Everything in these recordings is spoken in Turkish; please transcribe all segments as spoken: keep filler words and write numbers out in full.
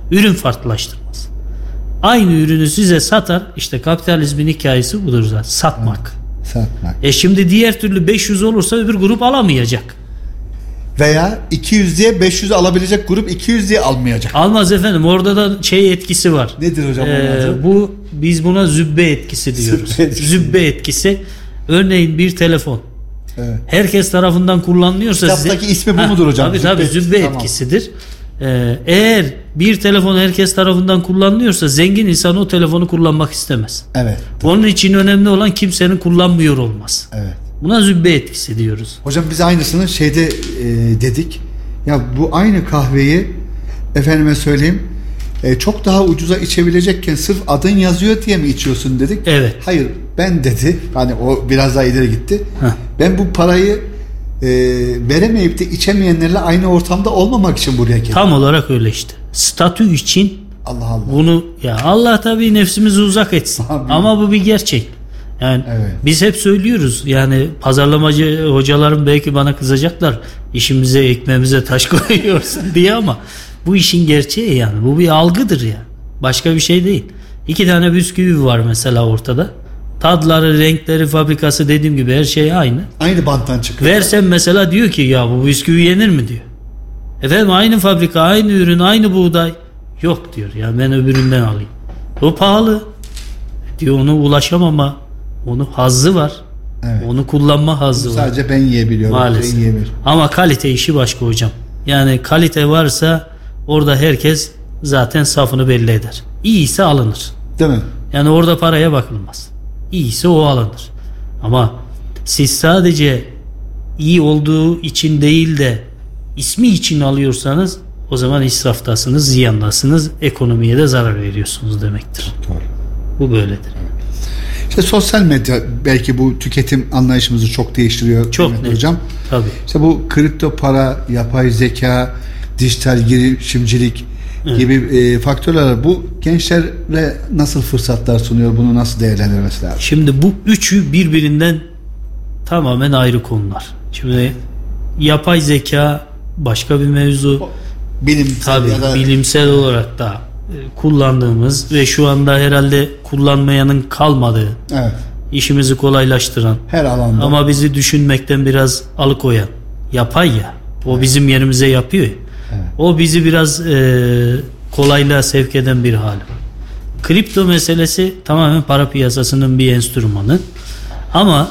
Ürün farklılaştırmaz. Aynı ürünü size satar. İşte kapitalizmin hikayesi budur zaten. Satmak. Evet, satmak. E şimdi diğer türlü beş yüz olursa öbür grup alamayacak. Veya iki yüz diye beş yüz alabilecek grup iki yüz diye almayacak. Almaz efendim. Orada da şey etkisi var. Nedir hocam? Ee, bu biz buna zübbe etkisi diyoruz. Zübbe etkisi. Zübbe etkisi. Örneğin bir telefon. Evet. Herkes tarafından kullanılıyorsa kitaptaki size, ismi bu ha, mudur hocam? Tabii tabii zübbe, zübbe tamam. etkisidir. Ee, eğer bir telefon herkes tarafından kullanılıyorsa zengin insan o telefonu kullanmak istemez. Evet. Onun için önemli olan kimsenin kullanmıyor olması. Evet. Buna zübbe etkisi diyoruz. Hocam biz aynısını şeyde e, dedik. Ya bu aynı kahveyi efendime söyleyeyim e, çok daha ucuza içebilecekken sırf adın yazıyor diye mi içiyorsun dedik. Evet. Hayır ben dedi. Hani o biraz daha ileri gitti. Heh. Ben bu parayı e, veremeyip de içemeyenlerle aynı ortamda olmamak için buraya geldim. Tam olarak öyle işte. Statü için Allah Allah. Bunu ya Allah tabii nefsimizi uzak etsin. Abi. Ama bu bir gerçek. Yani evet. Biz hep söylüyoruz. Yani pazarlamacı hocalarım belki bana kızacaklar. İşimize, ekmeğimize taş koyuyorsun diye ama bu işin gerçeği yani. Bu bir algıdır ya. Başka bir şey değil. İki tane bisküvi var mesela ortada. Tadları, renkleri, fabrikası dediğim gibi her şey aynı. Aynı banttan çıkıyor. Versen mesela diyor ki ya bu bisküvi yenir mi diyor. Efendim aynı fabrika, aynı ürün, aynı buğday. Yok diyor ya ben öbüründen alayım. O pahalı. Diyor ona ulaşamama. Onun hazzı var. Evet. Onu kullanma hazzı sadece var. Sadece ben yiyebiliyorum. Maalesef. Ben Ama kalite işi başka hocam. Yani kalite varsa orada herkes zaten safını belli eder. İyiyse alınır. Değil mi? Yani orada paraya bakılmaz. İyiyse o alınır. Ama siz sadece iyi olduğu için değil de ismi için alıyorsanız o zaman israftasınız, ziyandasınız, ekonomiye de zarar veriyorsunuz demektir. Doğru. Bu böyledir. İşte sosyal medya belki bu tüketim anlayışımızı çok değiştiriyor. Çok net. Hocam. Tabii. İşte bu kripto para, yapay zeka, dijital girişimcilik evet. gibi e, faktörler bu gençlere nasıl fırsatlar sunuyor? Bunu nasıl değerlendirmesi lazım? Şimdi bu üçü birbirinden tamamen ayrı konular. Şimdi yapay zeka başka bir mevzu. Bilimsel Tabii ya da... bilimsel olarak da kullandığımız ve şu anda herhalde kullanmayanın kalmadığı, evet. işimizi kolaylaştıran, her alanda ama bizi düşünmekten biraz alıkoyan, yapay ya, o evet. bizim yerimize yapıyor. Evet. O bizi biraz e, kolaylığa sevk eden bir hal. Kripto meselesi tamamen para piyasasının bir enstrümanı. Ama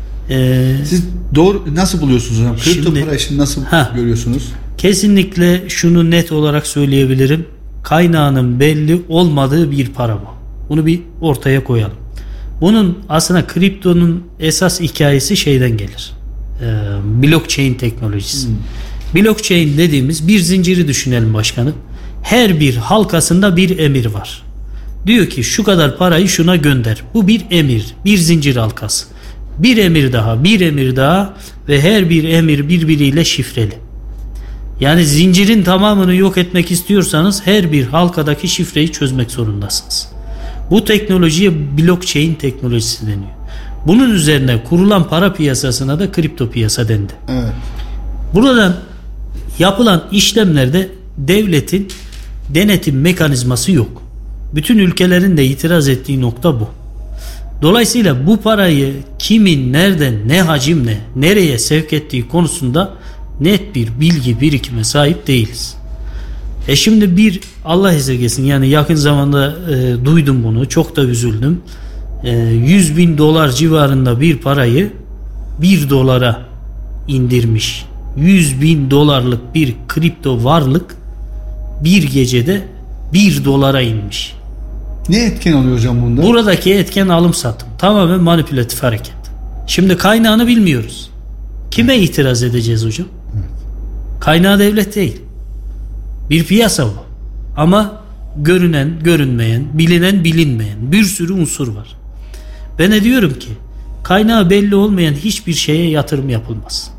e, siz doğru nasıl buluyorsunuz hocam? Kripto şimdi, para işini nasıl ha, görüyorsunuz? Kesinlikle şunu net olarak söyleyebilirim. Kaynağının belli olmadığı bir para bu. Bunu bir ortaya koyalım. Bunun aslında kriptonun esas hikayesi şeyden gelir. Ee, blockchain teknolojisi. Hmm. Blockchain dediğimiz bir zinciri düşünelim başkanım. Her bir halkasında bir emir var. Diyor ki şu kadar parayı şuna gönder. Bu bir emir, bir zincir halkası. Bir emir daha, bir emir daha ve her bir emir birbiriyle şifreli. Yani zincirin tamamını yok etmek istiyorsanız her bir halkadaki şifreyi çözmek zorundasınız. Bu teknolojiye blockchain teknolojisi deniyor. Bunun üzerine kurulan para piyasasına da kripto piyasa dendi. Evet. Buradan yapılan işlemlerde devletin denetim mekanizması yok. Bütün ülkelerin de itiraz ettiği nokta bu. Dolayısıyla bu parayı kimin, nereden, ne hacimle, nereye sevk ettiği konusunda net bir bilgi birikime sahip değiliz. E şimdi bir Allah esirgesin yani yakın zamanda e, duydum bunu, çok da üzüldüm. E, yüz bin dolar civarında bir parayı bir dolara indirmiş. yüz bin dolarlık bir kripto varlık bir gecede bir dolara inmiş. Ne etken oluyor hocam bunda? Buradaki etken alım satım. Tamamen manipülatif hareket. Şimdi kaynağını bilmiyoruz. Kime evet. itiraz edeceğiz hocam? Evet. Kaynağı devlet değil. Bir piyasa bu. Ama görünen, görünmeyen, bilinen, bilinmeyen bir sürü unsur var. Ben de diyorum ki kaynağı belli olmayan hiçbir şeye yatırım yapılmaz.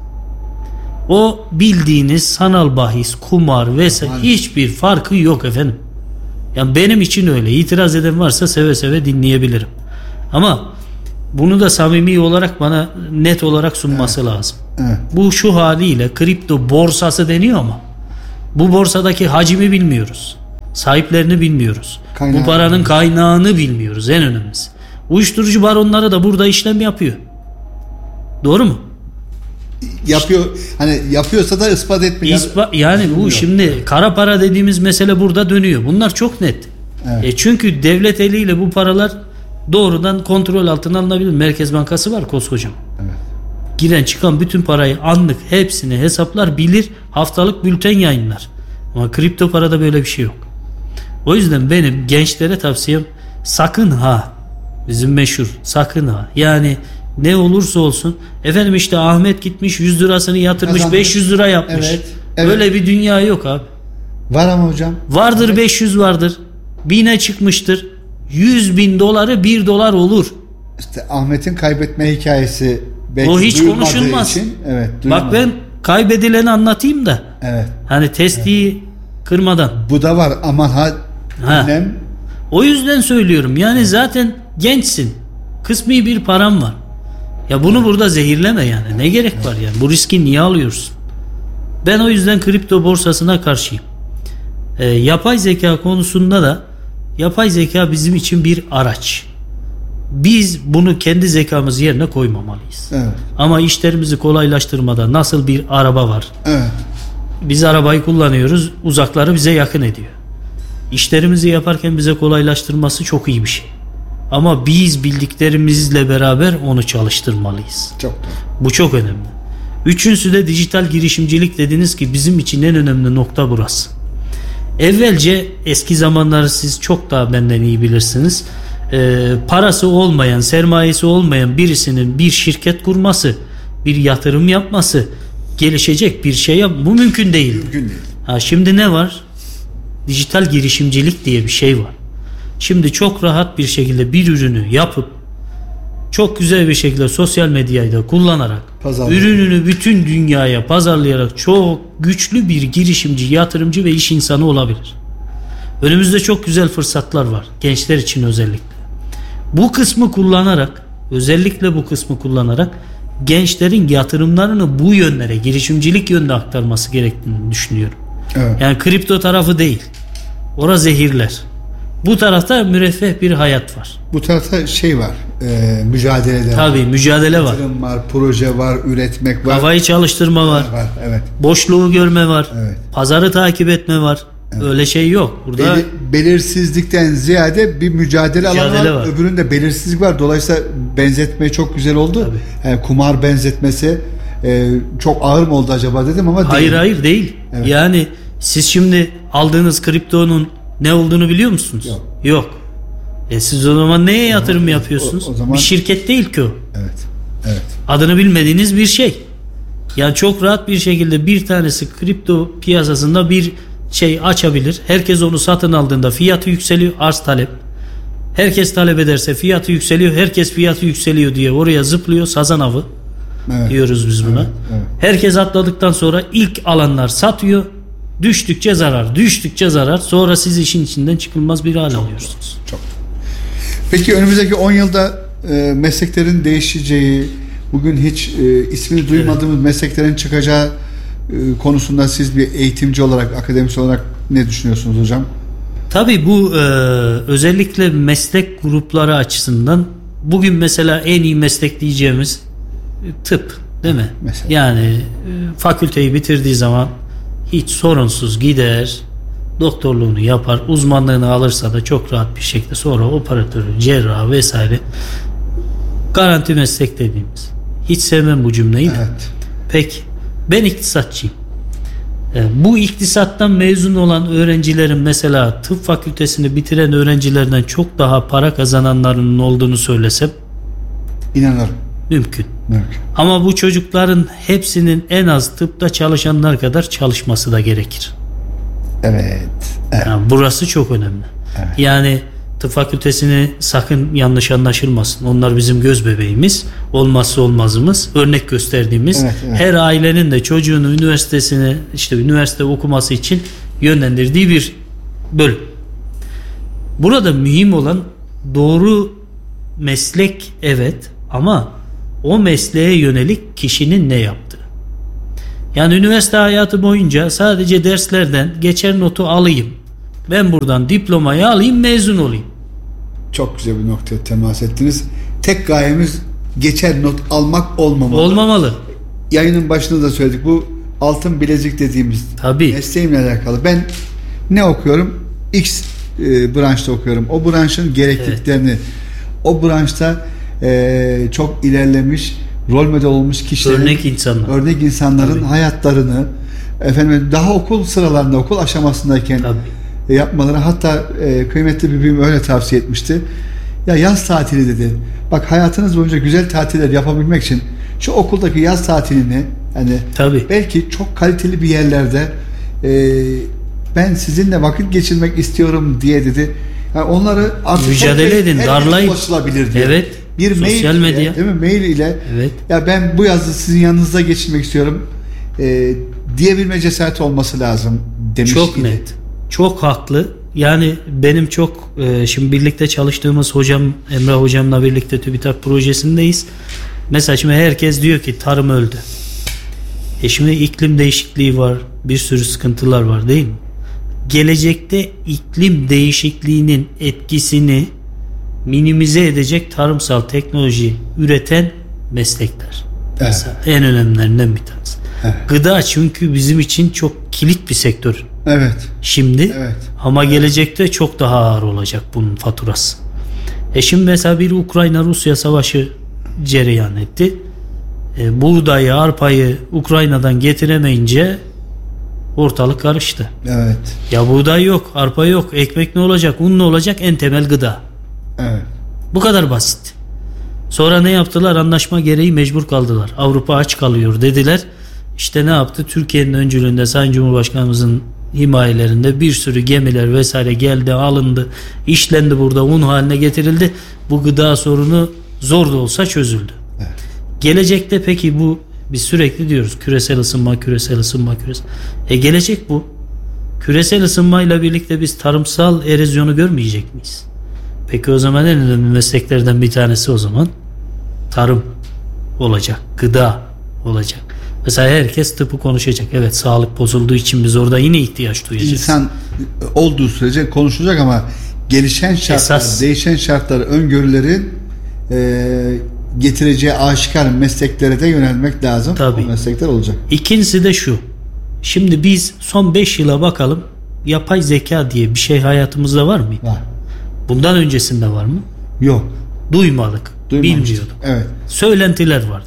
O bildiğiniz sanal bahis, kumar vesaire Aynen. hiçbir farkı yok efendim. Yani benim için öyle. İtiraz eden varsa seve seve dinleyebilirim. Ama bunu da samimi olarak bana net olarak sunması evet. lazım. Evet. Bu şu haliyle kripto borsası deniyor ama bu borsadaki hacmi bilmiyoruz. Sahiplerini bilmiyoruz. Kaynağı Bu paranın kaynağını bilmiyoruz, en önemlisi. Uyuşturucu baronları da burada işlem yapıyor. Doğru mu? Yapıyor. Hani yapıyorsa da ispat etmiyor. İspa, yani bu şimdi kara para dediğimiz mesele burada dönüyor. Bunlar çok net. Evet. E çünkü devlet eliyle bu paralar doğrudan kontrol altına alınabilir. Merkez Bankası var koskocaman. Evet. Giren çıkan bütün parayı anlık hepsini hesaplar, bilir, haftalık bülten yayınlar. Ama kripto parada böyle bir şey yok. O yüzden benim gençlere tavsiyem, sakın ha, bizim meşhur sakın ha, yani ne olursa olsun, efendim işte Ahmet gitmiş yüz lirasını yatırmış, Kazanmış. beş yüz lira yapmış. Evet, evet. Öyle bir dünya yok abi. Var ama hocam. Vardır, Evet. beş yüz vardır. Bine çıkmıştır. yüz bin doları bir dolar olur. İşte Ahmet'in kaybetme hikayesi belki O hiç duyulmadığı konuşulmaz. için, evet, Bak duyulmadı. ben kaybedileni anlatayım da. Evet. Hani testiyi kırmadan. Bu da var, aman ha, Ha. bilmem. O yüzden söylüyorum. Yani zaten gençsin. Kısmi bir param var. Ya bunu burada zehirleme yani. Ne gerek var yani? Bu riski niye alıyorsun? Ben o yüzden kripto borsasına karşıyım. Ee, yapay zeka konusunda da, yapay zeka bizim için bir araç. Biz bunu kendi zekamız yerine koymamalıyız. Evet. Ama işlerimizi kolaylaştırmada nasıl bir araba var? Evet. Biz arabayı kullanıyoruz, uzakları bize yakın ediyor. İşlerimizi yaparken bize kolaylaştırması çok iyi bir şey. Ama biz bildiklerimizle beraber onu çalıştırmalıyız. Çok doğru. Bu çok önemli. Üçüncüsü de dijital girişimcilik, dediniz ki bizim için en önemli nokta burası. Evvelce, eski zamanları siz çok daha benden iyi bilirsiniz. Ee, parası olmayan, sermayesi olmayan birisinin bir şirket kurması, bir yatırım yapması, gelişecek bir şey yap, bu mümkün değil. Mümkün değil. Ha, şimdi ne var? Dijital girişimcilik diye bir şey var. Şimdi çok rahat bir şekilde bir ürünü yapıp çok güzel bir şekilde sosyal medyayı da kullanarak Pazarlık. ürününü bütün dünyaya pazarlayarak çok güçlü bir girişimci, yatırımcı ve iş insanı olabilir. Önümüzde çok güzel fırsatlar var gençler için özellikle. Bu kısmı kullanarak, özellikle bu kısmı kullanarak gençlerin yatırımlarını bu yönlere, girişimcilik yönüne aktarması gerektiğini düşünüyorum. Evet. Yani kripto tarafı değil. Orası zehirler. Bu tarafta müreffeh bir hayat var. Bu tarafta şey var, e, mücadeleler. Tabii mücadele var. Yatırım var, proje var, üretmek var. Kafayı çalıştırma var. Var, evet. Boşluğu görme var. Evet. Pazarı takip etme var. Öyle şey yok. Burada Beli- belirsizlikten ziyade bir mücadele, Mücadele alanı var. var. Öbüründe belirsizlik var. Dolayısıyla benzetme çok güzel oldu. Tabii. Yani kumar benzetmesi e, çok ağır mı oldu acaba dedim ama hayır değil. hayır değil. Evet. Yani siz şimdi aldığınız kriptonun ne olduğunu biliyor musunuz? Yok. Yok. E siz o zaman neye yatırım yapıyorsunuz? o- o zaman- Bir şirket değil ki o. Evet. Evet. Adını bilmediğiniz bir şey. Yani çok rahat bir şekilde bir tanesi kripto piyasasında bir şey açabilir. Herkes onu satın aldığında fiyatı yükseliyor, arz talep. Herkes talep ederse fiyatı yükseliyor. Herkes fiyatı yükseliyor diye oraya zıplıyor, sazan avı Evet. diyoruz biz buna. Evet, evet. Herkes atladıktan sonra ilk alanlar satıyor. Düştükçe zarar, düştükçe zarar. Sonra siz işin içinden çıkılmaz bir hal alıyorsunuz. Çok. Peki önümüzdeki on yılda e, mesleklerin değişeceği, bugün hiç e, ismini duymadığımız mesleklerin çıkacağı e, konusunda siz bir eğitimci olarak, akademisyen olarak ne düşünüyorsunuz hocam? Tabii bu e, özellikle meslek grupları açısından bugün mesela en iyi meslek diyeceğimiz e, tıp, değil mi? Mesela. Yani e, fakülteyi bitirdiği zaman hiç sorunsuz gider, doktorluğunu yapar, uzmanlığını alırsa da çok rahat bir şekilde sonra operatörü, cerrah vesaire, garanti meslek dediğimiz. Hiç sevmem bu cümleyi de. Evet. Peki ben iktisatçıyım. E, Bu iktisattan mezun olan öğrencilerin mesela tıp fakültesini bitiren öğrencilerden çok daha para kazananlarının olduğunu söylesem İnanırım. mümkün. Mümkün. Ama bu çocukların hepsinin en az tıpta çalışanlar kadar çalışması da gerekir. Evet. Evet. Yani burası çok önemli. Evet. Yani tıp fakültesini sakın yanlış anlaşılmasın. Onlar bizim göz bebeğimiz, olmazsa olmazımız, örnek gösterdiğimiz. Evet, evet. Her ailenin de çocuğunu üniversitesine, işte üniversite okuması için yönlendirdiği bir bölüm. Burada mühim olan doğru meslek, evet, ama o mesleğe yönelik kişinin ne yaptığı. Yani üniversite hayatı boyunca sadece derslerden geçer notu alayım, Ben buradan diplomayı alayım, mezun olayım. Çok güzel bir noktaya temas ettiniz. Tek gayemiz geçer not almak olmamalı. Olmamalı. Yayının başında da söyledik. Bu altın bilezik dediğimiz Tabii. mesleğimle alakalı. Ben ne okuyorum? X e, branşta okuyorum. O branşın gerekliliklerini, evet. o branşta e, çok ilerlemiş, rol model olmuş kişilerin, örnek insanlar, örnek insanların Tabii. hayatlarını, efendim daha okul sıralarında, okul aşamasındayken Tabii. yapmaları, hatta e, kıymetli bir büyüğüm öyle tavsiye etmişti. Ya yaz tatili dedi. Bak, hayatınız boyunca güzel tatiller yapabilmek için şu okuldaki yaz tatilini, yani Tabii. belki çok kaliteli bir yerlerde e, ben sizinle vakit geçirmek istiyorum diye dedi. Yani onları artık mücadele edin, darlayın. Ulaşılabilir diye. Evet. Bir sosyal mail medya. ile, değil mi? Mail ile evet. ya ben bu yazı sizin yanınızda geçirmek istiyorum e, diyebilme cesareti olması lazım demiş. Çok idi. net. Çok haklı. Yani benim çok e, şimdi birlikte çalıştığımız hocam Emre hocamla birlikte TÜBİTAK projesindeyiz. Mesela şimdi herkes diyor ki tarım öldü. E şimdi iklim değişikliği var. Bir sürü sıkıntılar var, değil mi? Gelecekte iklim değişikliğinin etkisini minimize edecek tarımsal teknoloji üreten meslekler. Evet. Mesela en önemlilerinden bir tanesi. Evet. Gıda çünkü bizim için çok kilit bir sektör. Evet. Şimdi evet. ama gelecekte çok daha ağır olacak bunun faturası. E şimdi mesela bir Ukrayna-Rusya savaşı cereyan etti. E, buğdayı, arpayı Ukrayna'dan getiremeyince ortalık karıştı. Evet. Ya buğday yok, arpa yok, ekmek ne olacak, un ne olacak? En temel gıda. Evet. Bu kadar basit. Sonra ne yaptılar? Anlaşma gereği mecbur kaldılar. Avrupa aç kalıyor dediler. İşte ne yaptı? Türkiye'nin öncülüğünde Sayın Cumhurbaşkanımızın himayelerinde bir sürü gemiler vesaire geldi, alındı, işlendi, burada un haline getirildi. Bu gıda sorunu zor da olsa çözüldü. Evet. Gelecekte peki bu, biz sürekli diyoruz küresel ısınma, küresel ısınma, küresel. E gelecek bu. Küresel ısınmayla birlikte biz tarımsal erozyonu görmeyecek miyiz? Peki o zaman en önemli mesleklerden bir tanesi o zaman tarım olacak, gıda olacak. Mesela herkes tıpı konuşacak. Evet, sağlık bozulduğu için biz orada yine ihtiyaç duyacağız. İnsan olduğu sürece konuşacak ama gelişen şartlar, Esas, değişen şartlar, öngörülerin e, getireceği aşikar mesleklere de yönelmek lazım. Tabii. O meslekler olacak. İkincisi de şu. Şimdi biz son beş yıla bakalım. Yapay zeka diye bir şey hayatımızda var mı? Var. Bundan öncesinde var mı? Yok. Duymadık. Bilmiyorduk. Evet. Söylentiler vardı.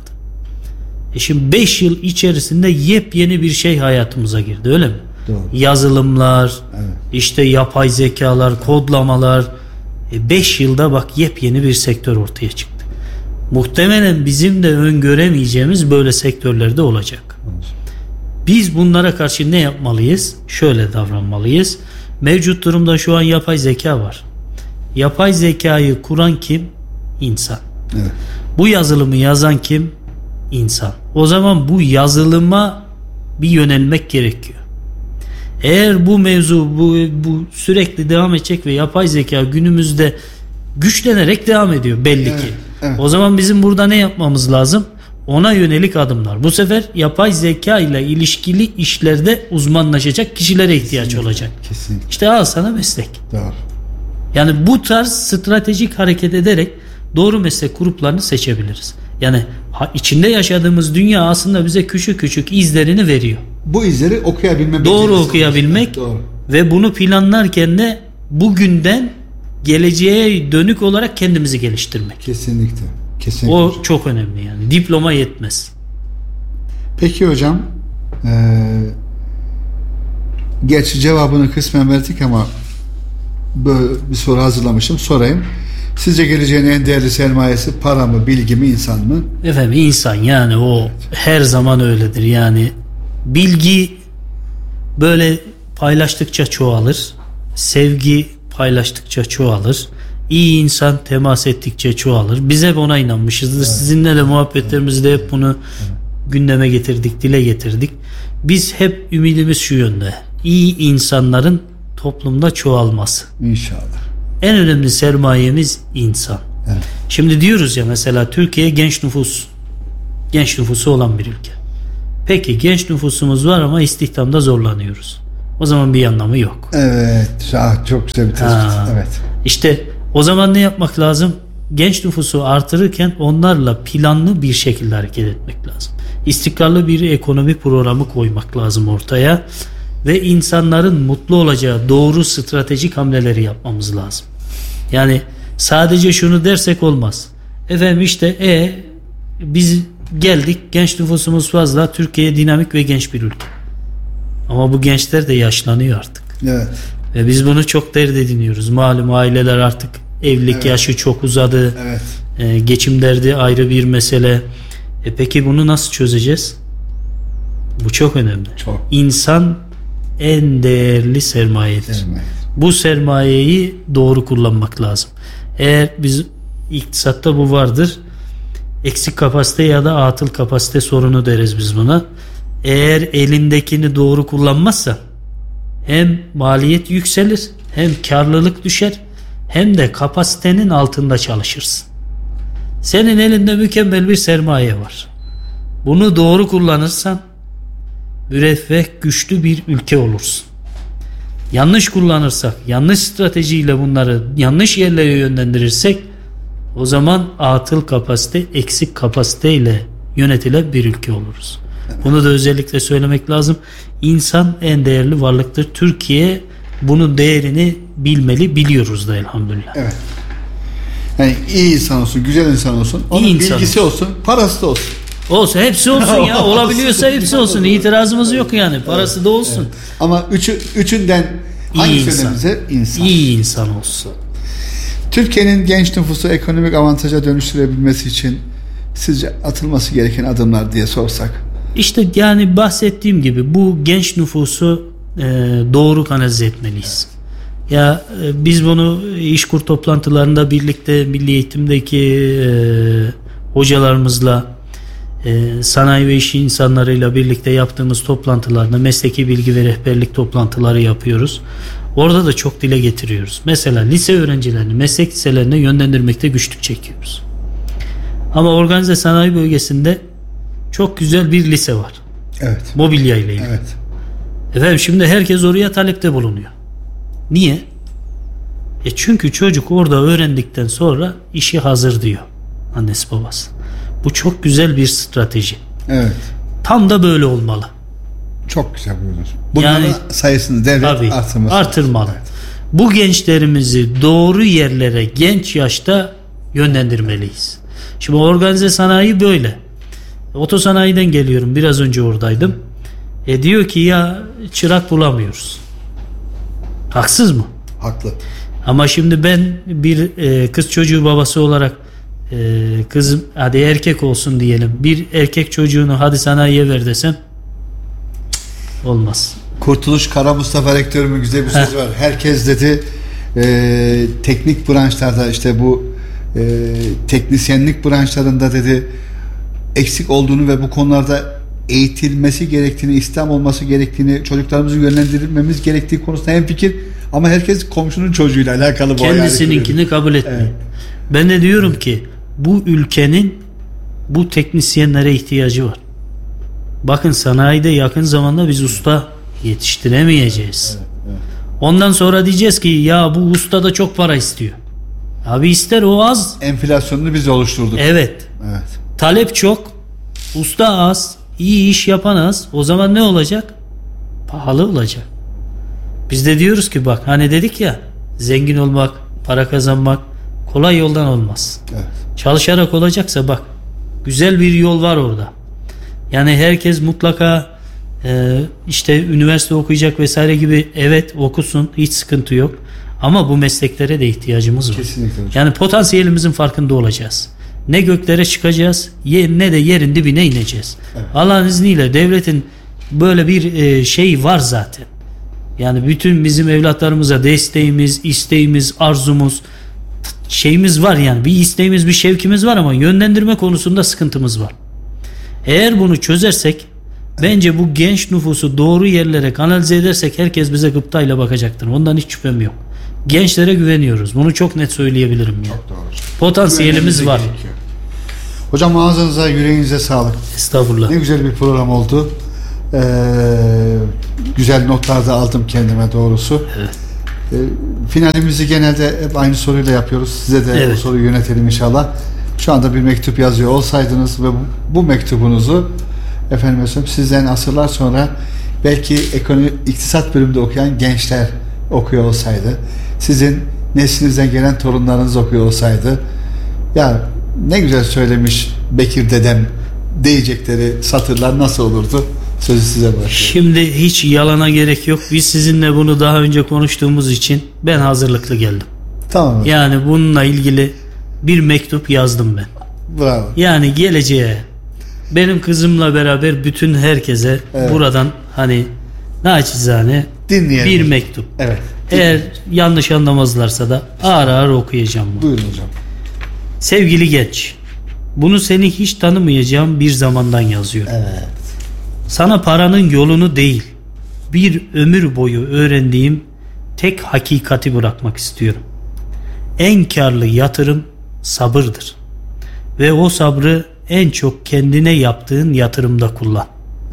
E şimdi beş yıl içerisinde yepyeni bir şey hayatımıza girdi, öyle mi? Doğru. Yazılımlar, evet. işte yapay zekalar, kodlamalar. beş e yılda bak yepyeni bir sektör ortaya çıktı. Muhtemelen bizim de öngöremeyeceğimiz böyle sektörlerde olacak. Evet. Biz bunlara karşı ne yapmalıyız? Şöyle davranmalıyız. Mevcut durumda şu an yapay zeka var. Yapay zekayı kuran kim? İnsan. Evet. Bu yazılımı yazan kim? İnsan. O zaman bu yazılıma bir yönelmek gerekiyor. Eğer bu mevzu bu, bu sürekli devam edecek ve yapay zeka günümüzde güçlenerek devam ediyor belli evet, ki. Evet. O zaman bizim burada ne yapmamız lazım? Ona yönelik adımlar. Bu sefer yapay zeka ile ilişkili işlerde uzmanlaşacak kişilere ihtiyaç Kesinlikle. olacak. Kesinlikle. İşte al sana meslek. Doğru. Yani bu tarz stratejik hareket ederek doğru meslek gruplarını seçebiliriz. Yani içinde yaşadığımız dünya aslında bize küçük küçük izlerini veriyor. Bu izleri okuyabilmek. Doğru okuyabilmek doğru. Ve bunu planlarken de bugünden geleceğe dönük olarak kendimizi geliştirmek. Kesinlikle. Kesinlikle. O çok önemli yani. Diploma yetmez. Peki hocam, ee, gerçi cevabını kısmen verdik ama böyle bir soru hazırlamışım. Sorayım. Sizce geleceğin en değerli sermayesi para mı, bilgi mi, insan mı? Efendim insan, yani o evet. Her zaman öyledir. Yani bilgi böyle paylaştıkça çoğalır. Sevgi paylaştıkça çoğalır. İyi insan temas ettikçe çoğalır. Biz hep ona inanmışızdır. Evet. Sizinle de muhabbetlerimizde hep bunu evet. gündeme getirdik, dile getirdik. Biz hep ümidimiz şu yönde. İyi insanların toplumda çoğalması. İnşallah. En önemli sermayemiz insan. Evet. Şimdi diyoruz ya mesela Türkiye genç nüfus, genç nüfusu olan bir ülke. Peki genç nüfusumuz var ama istihdamda zorlanıyoruz. o zaman bir anlamı yok. Evet. Ah, çok güzel bir tespit. Ha. Evet. İşte o zaman ne yapmak lazım? Genç nüfusu artırırken onlarla planlı bir şekilde hareket etmek lazım. İstikrarlı bir ekonomi programı koymak lazım ortaya ve insanların mutlu olacağı doğru stratejik hamleleri yapmamız lazım. Yani sadece şunu dersek olmaz. Efendim işte e biz geldik, genç nüfusumuz fazla, Türkiye dinamik ve genç bir ülke. Ama bu gençler de yaşlanıyor artık. Evet. Ve biz bunu çok dert ediniyoruz. Malum aileler artık evlilik Evet. yaşı çok uzadı. Evet. Ee, geçim derdi ayrı bir mesele. E peki bunu nasıl çözeceğiz? Bu çok önemli. Çok. İnsan en değerli sermayedir. Sermaye. Bu sermayeyi doğru kullanmak lazım. Eğer biz iktisatta bu vardır. Eksik kapasite ya da atıl kapasite sorunu deriz biz buna. Eğer elindekini doğru kullanmazsa hem maliyet yükselir, hem karlılık düşer, hem de kapasitenin altında çalışırsın. Senin elinde mükemmel bir sermaye var. Bunu doğru kullanırsan müreffeh, güçlü bir ülke olursun. Yanlış kullanırsak, yanlış stratejiyle bunları yanlış yerlere yönlendirirsek o zaman atıl kapasite, eksik kapasiteyle yönetilen bir ülke oluruz. Bunu da özellikle söylemek lazım. İnsan en değerli varlıktır. Türkiye bunun değerini bilmeli, biliyoruz da elhamdülillah. Evet. Yani iyi insan olsun, güzel insan olsun, onun İyi insan bilgisi olsun, parası da olsun. Olsun, hepsi olsun ya. Olabiliyorsa hepsi olsun. İtirazımız yok yani. Parası da olsun. Evet. Ama üçü, üçünden İyi hangisi insan. önemliyse insan. İyi insan olsun. Türkiye'nin genç nüfusu ekonomik avantaja dönüştürebilmesi için sizce atılması gereken adımlar diye sorsak? İşte yani bahsettiğim gibi bu genç nüfusu e, doğru kanalize etmeliyiz. Ya e, biz bunu İşkur toplantılarında birlikte milli eğitimdeki e, hocalarımızla e, sanayi ve iş insanlarıyla birlikte yaptığımız toplantılarda mesleki bilgi ve rehberlik toplantıları yapıyoruz. Orada da çok dile getiriyoruz. Mesela lise öğrencilerini meslek liselerine yönlendirmekte güçlük çekiyoruz. Ama organize sanayi bölgesinde çok güzel bir lise var. Evet. Mobilya ile ilgili. Evet. Efendim şimdi herkes oraya talepte bulunuyor. Niye? E çünkü çocuk orada öğrendikten sonra işi hazır diyor annesi babası. Bu çok güzel bir strateji. Evet. Tam da böyle olmalı. Çok güzel buyurunuz. Bunların Yani, sayısını devlet tabii, artırması. artırmalı. Evet. Bu gençlerimizi doğru yerlere genç yaşta yönlendirmeliyiz. Şimdi organize sanayi böyle. Otosanayiden geliyorum. Biraz önce oradaydım. E diyor ki ya çırak bulamıyoruz. Haksız mı? Haklı. Ama şimdi ben bir e, kız çocuğu babası olarak e, kızım hadi erkek olsun diyelim. Bir erkek çocuğunu hadi sanayiye ver desem olmaz. Kurtuluş Kara Mustafa rektörümün güzel bir sözü var. Herkes dedi e, teknik branşlarda işte bu e, teknisyenlik branşlarında dedi eksik olduğunu ve bu konularda eğitilmesi gerektiğini, İslam olması gerektiğini, çocuklarımızı yönlendirilmemiz gerektiği konusunda hemfikir ama herkes komşunun çocuğuyla alakalı bu kendisininkini kabul etmiyor. Evet. Ben de diyorum ki bu ülkenin bu teknisyenlere ihtiyacı var. Bakın sanayide yakın zamanda biz usta yetiştiremeyeceğiz. Evet, evet. Ondan sonra diyeceğiz ki ya bu usta da çok para istiyor. Abi ister o az. Enflasyonunu biz oluşturduk. Evet. Evet. Talep çok. Usta az. İyi iş yapan az. O zaman ne olacak? Pahalı olacak. Biz de diyoruz ki bak hani dedik ya zengin olmak, para kazanmak kolay yoldan olmaz. Evet. Çalışarak olacaksa bak güzel bir yol var orada. Yani herkes mutlaka e, işte üniversite okuyacak vesaire gibi evet okusun hiç sıkıntı yok. Ama bu mesleklere de ihtiyacımız var. Kesinlikle hocam. Yani potansiyelimizin farkında olacağız. Ne göklere çıkacağız ne de yerin dibine ineceğiz. Evet. Allah'ın izniyle devletin böyle bir e, şey var zaten. Yani bütün bizim evlatlarımıza desteğimiz, isteğimiz, arzumuz, şeyimiz var yani. Bir isteğimiz, bir şevkimiz var ama yönlendirme konusunda sıkıntımız var. Eğer bunu çözersek bence bu genç nüfusu doğru yerlere kanalize edersek herkes bize gıptayla bakacaktır. Ondan hiç şüphem yok. Gençlere güveniyoruz. Bunu çok net söyleyebilirim ya. Çok doğru hocam. Potansiyelimiz var. Gerekiyor. Hocam ağzınıza, yüreğinize sağlık. Estağfurullah. Ne güzel bir program oldu. Ee, güzel notlar da aldım kendime doğrusu. Evet. E, finalimizi genelde hep aynı soruyla yapıyoruz. Size de Evet. o soruyu yönetelim inşallah. Şu anda bir mektup yazıyor olsaydınız ve bu, bu mektubunuzu efendim mesela sizden asırlar sonra belki ekonomi, iktisat bölümünde okuyan gençler okuyor olsaydı, sizin neslinizden gelen torunlarınız okuyor olsaydı, ya ne güzel söylemiş Bekir dedem diyecekleri satırlar nasıl olurdu? Sözü size bırakıyorum. Şimdi hiç yalana gerek yok. Biz sizinle bunu daha önce konuştuğumuz için ben hazırlıklı geldim. Tamam. Yani bununla ilgili bir mektup yazdım ben. Bravo. Yani geleceğe, benim kızımla beraber bütün herkese Evet. buradan hani naçizane Dinleyelim. bir mektup. Evet. Eğer yanlış anlamazlarsa da ağır ağır okuyacağım bunu. Buyurun hocam. Sevgili genç, bunu seni hiç tanımayacağım bir zamandan yazıyorum. Evet. Sana paranın yolunu değil, bir ömür boyu öğrendiğim tek hakikati bırakmak istiyorum. En karlı yatırım sabırdır. Ve o sabrı en çok kendine yaptığın yatırımda kullan.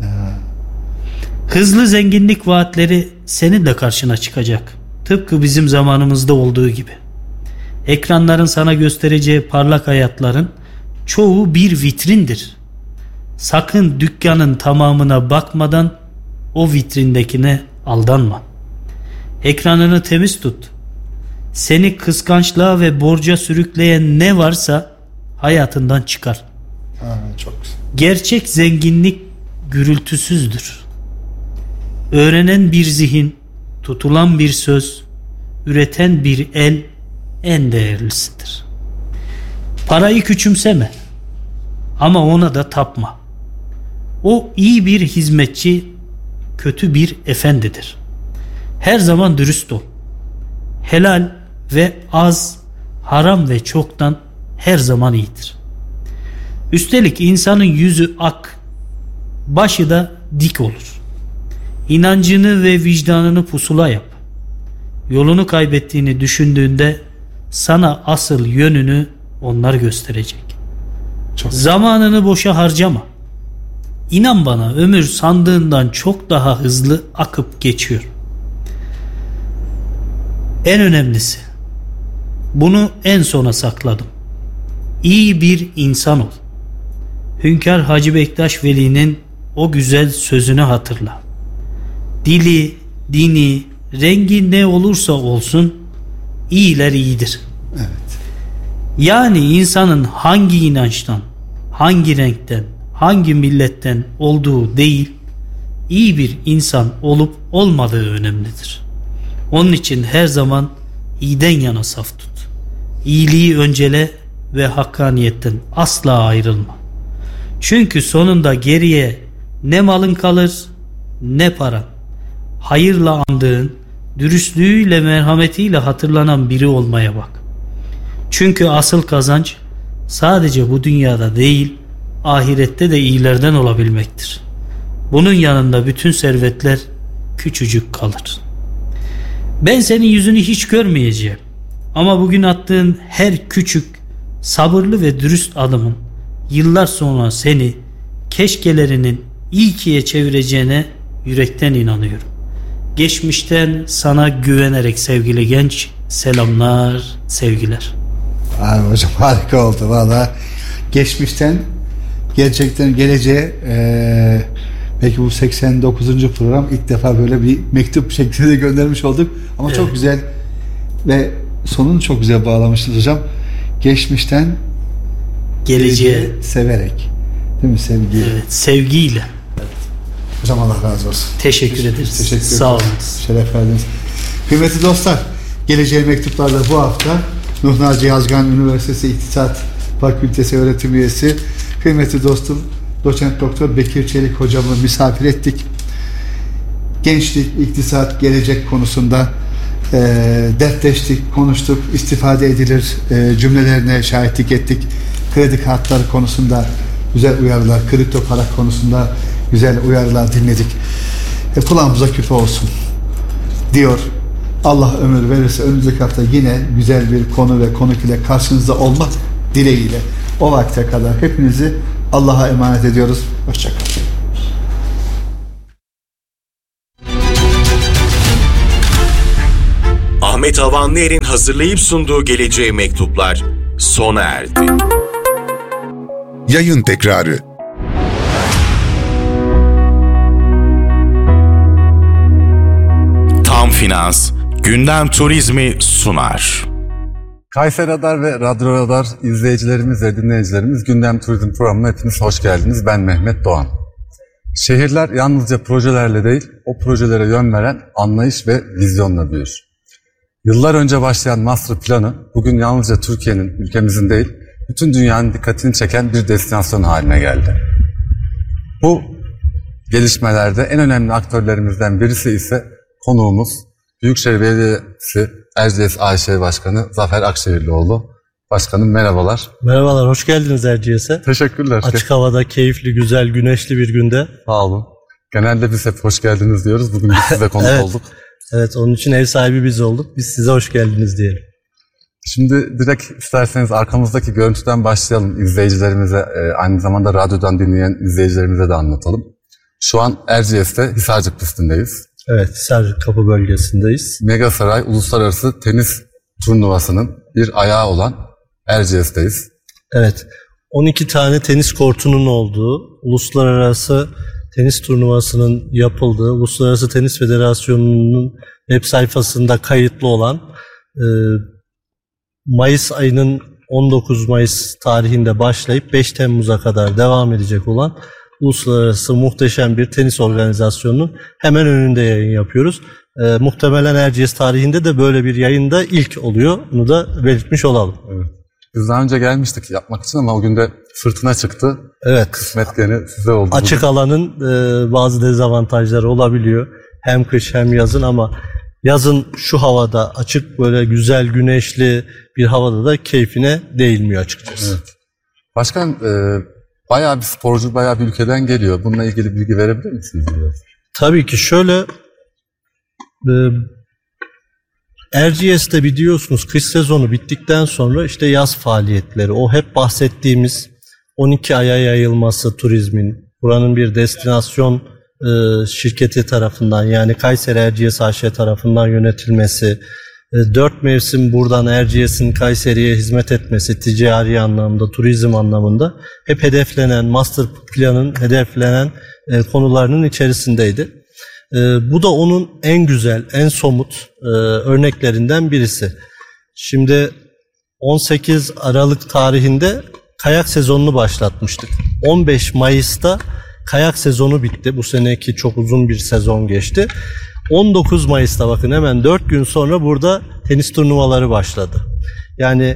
Hızlı zenginlik vaatleri senin de karşına çıkacak. Tıpkı bizim zamanımızda olduğu gibi. Ekranların sana göstereceği parlak hayatların çoğu bir vitrindir. Sakın dükkanın tamamına bakmadan o vitrindekine aldanma. Ekranını temiz tut. Seni kıskançlığa ve borca sürükleyen ne varsa hayatından çıkar. Aa, çok güzel. Gerçek zenginlik gürültüsüzdür. Öğrenen bir zihin, tutulan bir söz, üreten bir el en değerlisidir. Parayı küçümseme ama ona da tapma. O iyi bir hizmetçi, kötü bir efendidir. Her zaman dürüst ol. Helal ve az, haram ve çoktan her zaman iyidir. Üstelik insanın yüzü ak, başı da dik olur. İnancını ve vicdanını pusula yap. Yolunu kaybettiğini düşündüğünde sana asıl yönünü onlar gösterecek. Çok Zamanını boşa harcama. İnan bana, ömür sandığından çok daha hızlı akıp geçiyor. En önemlisi, bunu en sona sakladım. İyi bir insan ol. Hünkar Hacı Bektaş Veli'nin o güzel sözünü hatırla. Dili, dini, rengi ne olursa olsun iyiler iyidir. Evet. Yani insanın hangi inançtan, hangi renkten, hangi milletten olduğu değil, iyi bir insan olup olmadığı önemlidir. Onun için her zaman iyiden yana saf tut. İyiliği öncele ve hakkaniyetten asla ayrılma. Çünkü sonunda geriye ne malın kalır ne paran. Hayırla andığın, dürüstlüğüyle, merhametiyle hatırlanan biri olmaya bak. Çünkü asıl kazanç sadece bu dünyada değil, ahirette de iyilerden olabilmektir. Bunun yanında bütün servetler küçücük kalır. Ben senin yüzünü hiç görmeyeceğim. Ama bugün attığın her küçük, sabırlı ve dürüst adımın yıllar sonra seni keşkelerinin ilkiye çevireceğine yürekten inanıyorum. Geçmişten sana güvenerek sevgili genç, selamlar, sevgiler. Abi hocam harika oldu valla. Geçmişten gerçekten geleceğe e, belki bu seksen dokuzuncu program ilk defa böyle bir mektup şeklinde göndermiş olduk. Ama Evet. çok güzel ve sonunu çok güzel bağlamışsınız hocam. Geçmişten Geleceğe, geleceğe severek. Değil mi sevgi? evet, sevgiyle. Hocam Allah razı olsun. Teşekkür ederiz. Teşekkür ederim. Sağ olun. Şeref verdiniz. Kıymetli dostlar, Geleceğe Mektuplar'da bu hafta Nuh Naci Yazgan Üniversitesi İktisat Fakültesi öğretim üyesi kıymetli dostum Doçent Doktor Bekir Çelik hocamı misafir ettik. Gençlik, iktisat, gelecek konusunda e, dertleştik, konuştuk, istifade edilir e, cümlelerine şahitlik ettik. Kredi kartları konusunda güzel uyarılar, kripto para konusunda güzel uyarılar dinledik. E, kulağımıza küpe olsun diyor. Allah ömür verirse önümüzdeki hafta yine güzel bir konu ve konuk ile karşınızda olmak dileğiyle. O vakte kadar hepinizi Allah'a emanet ediyoruz. Hoşça kalın. Ahmet Havanlıer'in hazırlayıp sunduğu Geleceğe Mektuplar sona erdi. Yayın tekrarı. Tam Finans, Gündem Turizmi sunar. Kayseri Radar ve Radyo Radar izleyicilerimiz ve dinleyicilerimiz Gündem Turizm programına hepiniz hoş geldiniz. Ben Mehmet Doğan. Şehirler yalnızca projelerle değil, o projelere yön veren anlayış ve vizyonla büyür. Yıllar önce başlayan master planı bugün yalnızca Türkiye'nin, ülkemizin değil, bütün dünyanın dikkatini çeken bir destinasyon haline geldi. Bu gelişmelerde en önemli aktörlerimizden birisi ise konuğumuz Büyükşehir Belediyesi Erciyes A Ş Başkanı Zafer Akşehirlioğlu. Başkanım merhabalar. Merhabalar, hoş geldiniz Erciyes'e. Teşekkürler. Açık havada, keyifli, güzel, güneşli bir günde. Sağ olun. Genelde biz hep hoş geldiniz diyoruz. Bugün biz size konuk evet. olduk. Evet, onun için ev sahibi biz olduk. Biz size hoş geldiniz diyelim. Şimdi direkt isterseniz arkamızdaki görüntüden başlayalım. İzleyicilerimize, aynı zamanda radyodan dinleyen izleyicilerimize de anlatalım. Şu an Erciyes'te Hisarcık pistindeyiz. Evet, Hisarcık Kapı bölgesindeyiz. Megasaray Uluslararası Tenis Turnuvası'nın bir ayağı olan Erciyes'teyiz. Evet, on iki tane tenis kortunun olduğu, uluslararası tenis turnuvasının yapıldığı, Uluslararası Tenis Federasyonu'nun web sayfasında kayıtlı olan, e, Mayıs ayının on dokuz Mayıs tarihinde başlayıp beş Temmuz'a kadar devam edecek olan uluslararası muhteşem bir tenis organizasyonunun hemen önünde yayın yapıyoruz. E, muhtemelen Erciyes tarihinde de böyle bir yayında ilk oluyor. Bunu da belirtmiş olalım. Evet. Biz daha önce gelmiştik yapmak için ama o gün de fırtına çıktı. Evet. Kısmet gene size oldu. Açık bugün. alanın e, bazı dezavantajları olabiliyor. Hem kış hem yazın ama yazın şu havada açık böyle güzel güneşli bir havada da keyfine değilmiyor açıkçası. Evet. Başkan e, bayağı bir sporcu bayağı bir ülkeden geliyor. Bununla ilgili bilgi verebilir misiniz biraz? Tabii ki şöyle e, Erciyes'te biliyorsunuz kış sezonu bittikten sonra işte yaz faaliyetleri, o hep bahsettiğimiz on iki aya yayılması turizmin, buranın bir destinasyon e, şirketi tarafından yani Kayseri Erciyes A Ş tarafından yönetilmesi, e, dört mevsim buradan Erciyes'in Kayseri'ye hizmet etmesi ticari anlamda, turizm anlamında hep hedeflenen, master planın hedeflenen e, konularının içerisindeydi. Ee, bu da onun en güzel, en somut e, örneklerinden birisi. Şimdi on sekiz Aralık tarihinde kayak sezonunu başlatmıştık. on beş Mayıs'ta kayak sezonu bitti. Bu seneki çok uzun bir sezon geçti. on dokuz Mayıs'ta bakın hemen dört gün sonra burada tenis turnuvaları başladı. Yani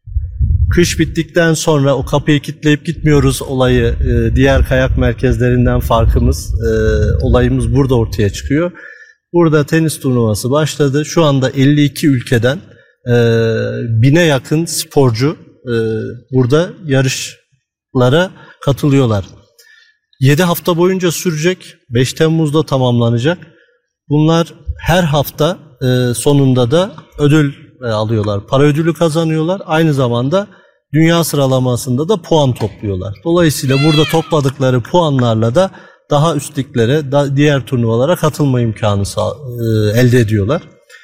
kış bittikten sonra o kapıyı kilitleyip gitmiyoruz olayı e, diğer kayak merkezlerinden farkımız, e, olayımız burada ortaya çıkıyor. Burada tenis turnuvası başladı. Şu anda elli iki ülkeden e, bine yakın sporcu e, burada yarışlara katılıyorlar. yedi hafta boyunca sürecek, beş Temmuz'da tamamlanacak. Bunlar her hafta e, sonunda da ödül alıyorlar. Para ödülü kazanıyorlar. Aynı zamanda dünya sıralamasında da puan topluyorlar. Dolayısıyla burada topladıkları puanlarla da daha üstlüklere, da diğer turnuvalara katılma imkanı e, elde ediyorlar.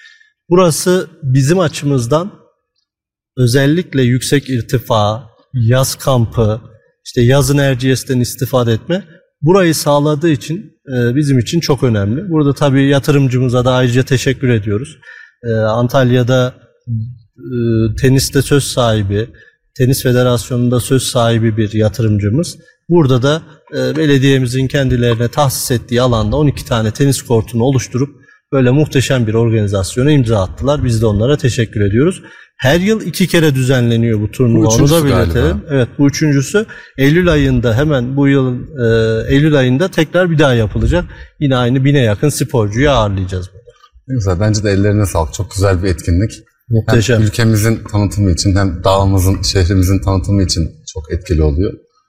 Burası bizim açımızdan özellikle yüksek irtifa, yaz kampı, işte yazın Erciyes'ten istifade etme, burayı sağladığı için e, bizim için çok önemli. Burada tabii yatırımcımıza da ayrıca teşekkür ediyoruz. E, Antalya'da e, teniste söz sahibi, Tenis Federasyonu'nda söz sahibi bir yatırımcımız. Burada da e, belediyemizin kendilerine tahsis ettiği alanda on iki tane tenis kortunu oluşturup böyle muhteşem bir organizasyona imza attılar. Biz de onlara teşekkür ediyoruz. Her yıl iki kere düzenleniyor bu turnuva. Onu da belirtelim. Evet, bu üçüncüsü. Eylül ayında, hemen bu yılın e, Eylül ayında tekrar bir daha yapılacak. Yine aynı bine yakın sporcuyu ağırlayacağız burada. Ne güzel. Bence de ellerine sağlık. Çok güzel bir etkinlik. Muhteşem. Hem ülkemizin tanıtımı için hem dağımızın, şehrimizin tanıtımı için çok etkili oluyor.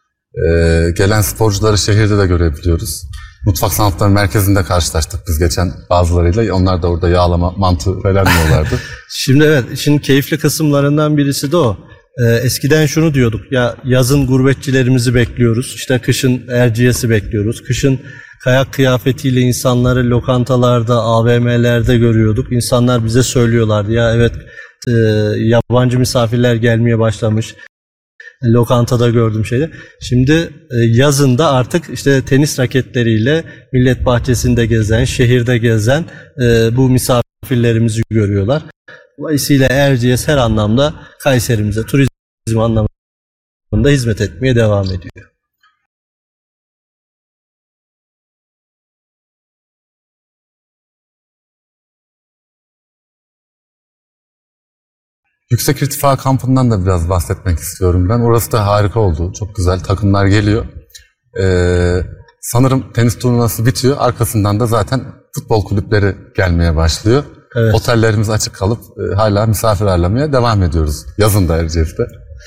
Ee, gelen sporcuları şehirde de görebiliyoruz. Mutfak Sanatları Merkezi'nde karşılaştık biz geçen bazılarıyla. Onlar da orada yağlama, mantı falan yiyorlardı. Şimdi evet, işin keyifli kısımlarından birisi de o. Ee, eskiden şunu diyorduk, ya yazın gurbetçilerimizi bekliyoruz, işte kışın Erciyes'i bekliyoruz, kışın kayak kıyafetiyle insanları lokantalarda, A V M'lerde görüyorduk. İnsanlar bize söylüyorlardı ya evet e, yabancı misafirler gelmeye başlamış. Lokantada gördüm şeyde. Şimdi e, yazında artık işte tenis raketleriyle millet bahçesinde gezen, şehirde gezen e, bu misafirlerimizi görüyorlar. Dolayısıyla Erciyes her anlamda Kayserimize turizm anlamında hizmet etmeye devam ediyor. Yüksek İrtifa Kampı'ndan da biraz bahsetmek istiyorum ben. Orası da harika oldu. Çok güzel. Takımlar geliyor. Ee, sanırım tenis turnuvası bitiyor. Arkasından da zaten futbol kulüpleri gelmeye başlıyor. Evet. Otellerimiz açık kalıp e, hala misafir ağırlamaya devam ediyoruz. Yazın da Erciyes'te.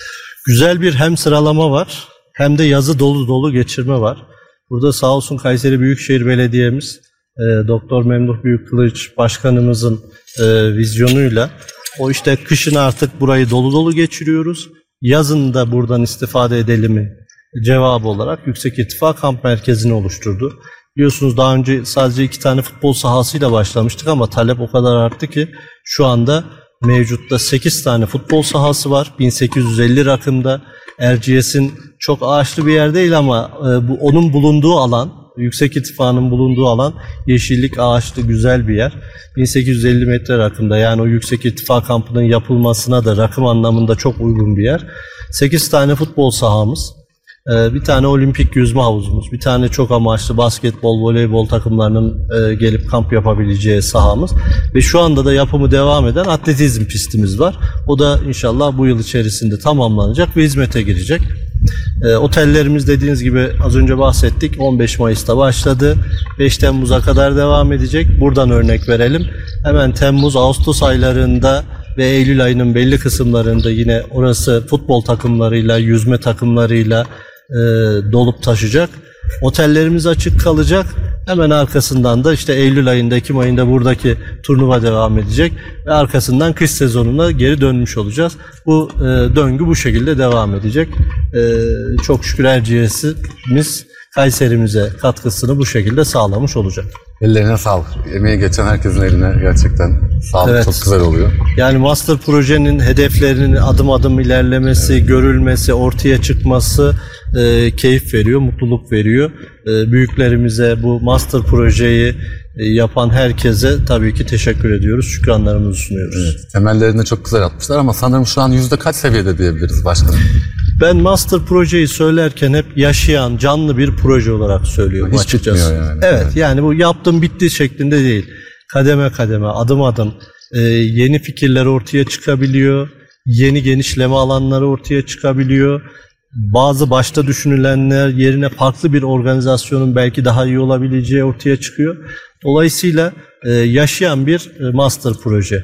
Güzel bir hem sıralama var hem de yazı dolu dolu geçirme var. Burada sağ olsun Kayseri Büyükşehir Belediye'miz, e, Doktor Memduh Büyükkılıç Başkanımızın e, vizyonuyla o işte kışın artık burayı dolu dolu geçiriyoruz. Yazın da buradan istifade edelim cevabı olarak Yüksek İrtifa Kamp Merkezi'ni oluşturdu. Biliyorsunuz daha önce sadece iki tane futbol sahasıyla başlamıştık ama talep o kadar arttı ki şu anda mevcutta sekiz tane futbol sahası var. bin sekiz yüz elli rakımda. Erciyes'in çok ağaçlı bir yer değil ama e, bu onun bulunduğu alan, Yüksek İrtifa'nın bulunduğu alan yeşillik, ağaçlı, güzel bir yer. bin sekiz yüz elli metre rakımda, yani o Yüksek İrtifa kampının yapılmasına da rakım anlamında çok uygun bir yer. sekiz tane futbol sahamız, bir tane olimpik yüzme havuzumuz, bir tane çok amaçlı basketbol, voleybol takımlarının gelip kamp yapabileceği sahamız ve şu anda da yapımı devam eden atletizm pistimiz var. O da inşallah bu yıl içerisinde tamamlanacak ve hizmete girecek. E, otellerimiz dediğiniz gibi az önce bahsettik. on beş Mayıs'ta başladı. beş Temmuz'a kadar devam edecek. Buradan örnek verelim. Hemen Temmuz, Ağustos aylarında ve Eylül ayının belli kısımlarında yine orası futbol takımlarıyla, yüzme takımlarıyla e, dolup taşacak. Otellerimiz açık kalacak. Hemen arkasından da işte Eylül ayında, Ekim ayında buradaki turnuva devam edecek ve arkasından kış sezonuna geri dönmüş olacağız. Bu e, döngü bu şekilde devam edecek. E, çok şükür Erciyes'imiz Kayserimize katkısını bu şekilde sağlamış olacak. Ellerine sağlık. Emeği geçen herkesin eline gerçekten sağlık, evet. Çok güzel oluyor. Yani master projenin hedeflerinin adım adım ilerlemesi, evet. görülmesi, ortaya çıkması e, keyif veriyor, mutluluk veriyor. E, büyüklerimize, bu master projeyi e, yapan herkese tabii ki teşekkür ediyoruz, şükranlarımızı sunuyoruz. Evet, temellerini çok güzel atmışlar ama sanırım şu an yüzde kaç seviyede diyebiliriz başkanım? Ben master projeyi söylerken hep yaşayan, canlı bir proje olarak söylüyorum Hiç açıkçası. Yani. Evet, evet, yani bu yaptım bitti şeklinde değil. Kademe kademe, adım adım e, yeni fikirler ortaya çıkabiliyor, yeni genişleme alanları ortaya çıkabiliyor. Bazı başta düşünülenler yerine farklı bir organizasyonun belki daha iyi olabileceği ortaya çıkıyor. Dolayısıyla e, yaşayan bir e, master proje.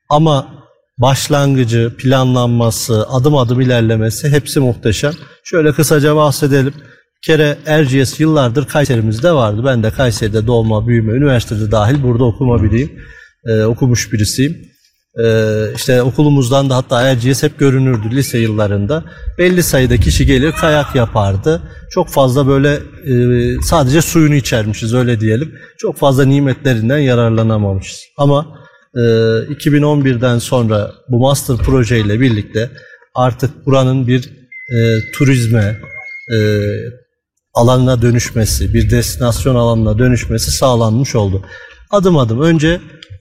Ama başlangıcı, planlanması, adım adım ilerlemesi hepsi muhteşem. Şöyle kısaca bahsedelim. Bir kere Erciyes yıllardır Kayserimizde vardı. Ben de Kayseri'de doğma, büyüme, üniversitede dahil burada okuma biriyim. Ee, okumuş birisiyim. Ee, işte okulumuzdan da hatta Erciyes hep görünürdü lise yıllarında. Belli sayıda kişi gelir kayak yapardı. Çok fazla böyle e, sadece suyunu içermişiz öyle diyelim. Çok fazla nimetlerinden yararlanamamışız. Ama iki bin on birden sonra bu master projeyle birlikte artık buranın bir e, turizme e, alanına dönüşmesi, bir destinasyon alanına dönüşmesi sağlanmış oldu. Adım adım önce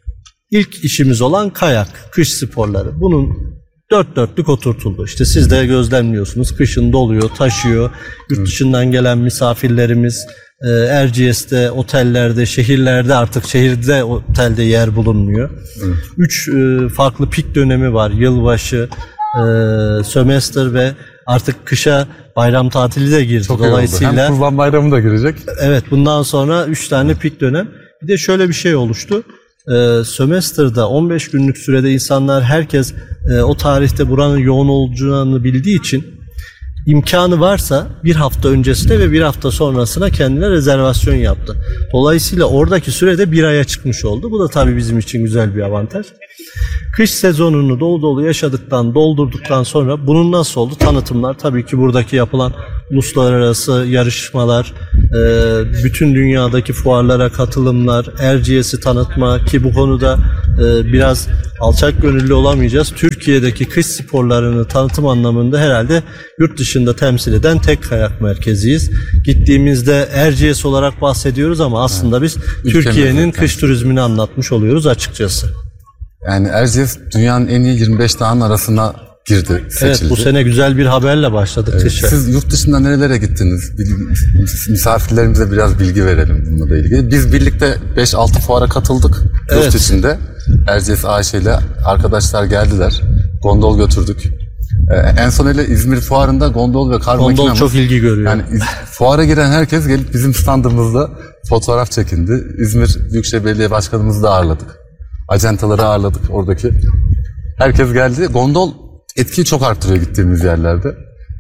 ilk işimiz olan kayak, kış sporları. Bunun dört dörtlük oturtuldu. İşte siz de gözlemliyorsunuz. Kışın doluyor, taşıyor. Yurt dışından gelen misafirlerimiz Erciyes'te, otellerde, şehirlerde, artık şehirde otelde yer bulunmuyor. Evet. Üç e, farklı pik dönemi var. Yılbaşı, e, sömestr ve artık kışa bayram tatili de girdi. Çok Dolayısıyla hem Kurban Bayramı da girecek. Evet, bundan sonra üç tane pik dönem. Bir de şöyle bir şey oluştu. E, sömestr'da on beş günlük sürede insanlar, herkes e, o tarihte buranın yoğun olacağını bildiği için İmkanı varsa bir hafta öncesine ve bir hafta sonrasına kendine rezervasyon yaptı. Dolayısıyla oradaki sürede bir aya çıkmış oldu. Bu da tabii bizim için güzel bir avantaj. Kış sezonunu dolu dolu yaşadıktan, doldurduktan sonra bunun nasıl oldu? Tanıtımlar, tabii ki buradaki yapılan uluslararası yarışmalar, bütün dünyadaki fuarlara katılımlar, Erciyes'i tanıtma ki bu konuda biraz alçak gönüllü olamayacağız. Türkiye'deki kış sporlarını tanıtım anlamında herhalde yurt dışında temsil eden tek kayak merkeziyiz. Gittiğimizde Erciyes olarak bahsediyoruz ama aslında biz evet. Türkiye'nin kış turizmini anlatmış oluyoruz açıkçası. Yani Erciyes dünyanın en iyi yirmi beş dağın arasına girdi, seçildi. Evet, bu sene güzel bir haberle başladık. Evet, siz yurt dışında nerelere gittiniz? Misafirlerimize biraz bilgi verelim bununla da ilgili. Biz birlikte beş altı fuara katıldık evet. Yurt içinde. Erciyes A Ş ile arkadaşlar geldiler. Gondol götürdük. Ee, en son ile İzmir fuarında gondol ve kar gondol makinamız. Çok ilgi görüyor. Yani fuara giren herkes gelip bizim standımızda fotoğraf çekindi. İzmir Büyükşehir Belediye Başkanımızı da ağırladık. Acentaları ağırladık oradaki. Herkes geldi. Gondol etkiyi çok artırıyor gittiğimiz yerlerde.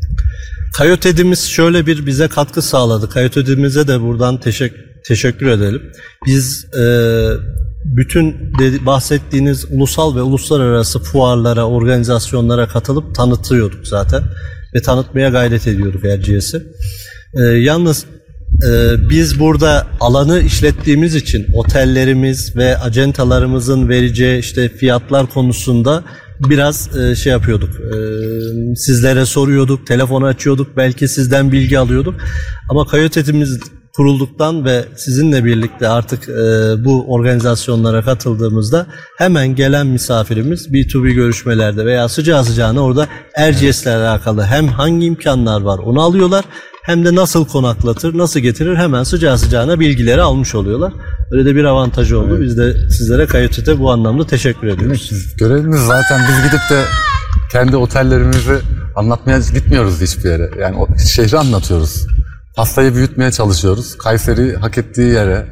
Coyote'imiz şöyle bir bize katkı sağladı. Coyote'imize de buradan teşekkür, teşekkür edelim. Biz e, bütün dedi, bahsettiğiniz ulusal ve uluslararası fuarlara, organizasyonlara katılıp tanıtıyorduk zaten. Ve tanıtmaya gayret ediyorduk Erciyes'i. E, yalnız e, biz burada alanı işlettiğimiz için otellerimiz ve acentalarımızın vereceği işte fiyatlar konusunda biraz e, şey yapıyorduk, e, sizlere soruyorduk, telefonu açıyorduk, belki sizden bilgi alıyorduk. Ama Coyote'imiz kurulduktan ve sizinle birlikte artık e, bu organizasyonlara katıldığımızda hemen gelen misafirimiz B iki B görüşmelerde veya sıcağı sıcağına orada Erciyes'le alakalı hem hangi imkanlar var onu alıyorlar, hem de nasıl konaklatır, nasıl getirir hemen sıcağı sıcağına bilgileri almış oluyorlar. Öyle de bir avantajı oldu. Evet. Biz de sizlere Coyote'de bu anlamda teşekkür ediyoruz. Evet, görevimiz zaten biz gidip de kendi otellerimizi anlatmaya gitmiyoruz hiçbir yere. Yani o şehri anlatıyoruz. Pastayı büyütmeye çalışıyoruz. Kayseri'yi hak ettiği yere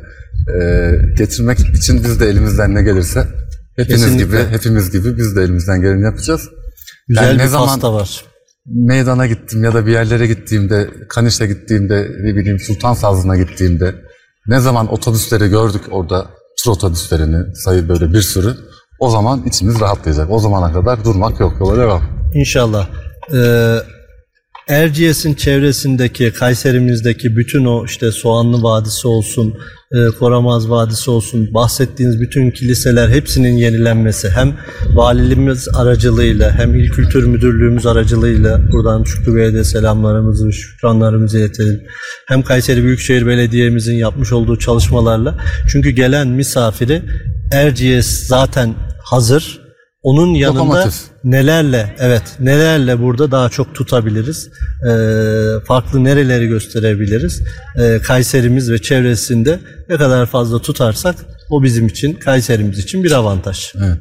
e, getirmek için biz de elimizden ne gelirse hepiniz Kesinlikle. gibi, hepimiz gibi biz de elimizden geleni yapacağız. Güzel yani bir ne zaman pasta var. Meydana gittim ya da bir yerlere gittiğimde, Kaniş'e gittiğimde, ne bileyim Sultansazlı'na gittiğimde ne zaman otobüsleri gördük orada, tur otobüslerini sayı böyle bir sürü, o zaman içimiz rahatlayacak. O zamana kadar durmak yok, yola devam. İnşallah. Ee, Erciyes'in çevresindeki, Kayserimizdeki bütün o işte Soğanlı Vadisi olsun, e, Koramaz Vadisi olsun, bahsettiğiniz bütün kiliseler hepsinin yenilenmesi hem valiliğimiz aracılığıyla hem İl Kültür Müdürlüğümüz aracılığıyla buradan Şükrü Bey'e de selamlarımızı, şükranlarımızı iletelim. Hem Kayseri Büyükşehir Belediye'mizin yapmış olduğu çalışmalarla, çünkü gelen misafiri Erciyes zaten hazır. Onun yanında Lokomotif. nelerle, evet, nelerle burada daha çok tutabiliriz, e, farklı nereleri gösterebiliriz, e, Kayserimiz ve çevresinde ne kadar fazla tutarsak o bizim için, Kayserimiz için bir avantaj. Evet.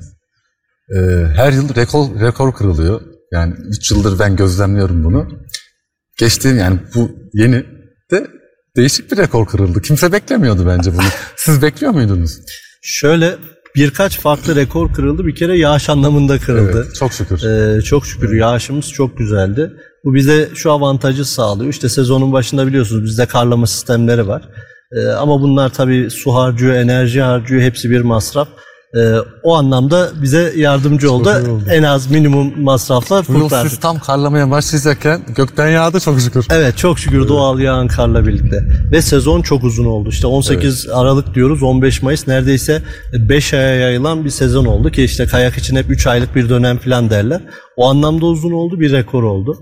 E, her yıl rekor, rekor kırılıyor. Yani üç yıldır ben gözlemliyorum bunu. Geçtiğim yani bu yeni de değişik bir rekor kırıldı. Kimse beklemiyordu bence bunu. Siz bekliyor muydunuz? Şöyle... Birkaç farklı rekor kırıldı. Bir kere yağış anlamında kırıldı. Evet, çok şükür. Ee, çok şükür yağışımız çok güzeldi. Bu bize şu avantajı sağlıyor. İşte sezonun başında biliyorsunuz bizde karlama sistemleri var. Ee, ama bunlar tabii su harcıyor, enerji harcıyor. Hepsi bir masraf. Ee, o anlamda bize yardımcı oldu. oldu. En az minimum masraflar kurtardık. Siz tam karlamaya başlayacakken gökten yağdı çok şükür. Evet, çok şükür evet. Doğal yağan karla birlikte. Ve sezon çok uzun oldu. İşte on sekiz evet. Aralık diyoruz, on beş Mayıs neredeyse beş aya yayılan bir sezon oldu ki işte kayak için hep üç aylık bir dönem falan derler. O anlamda uzun oldu, bir rekor oldu.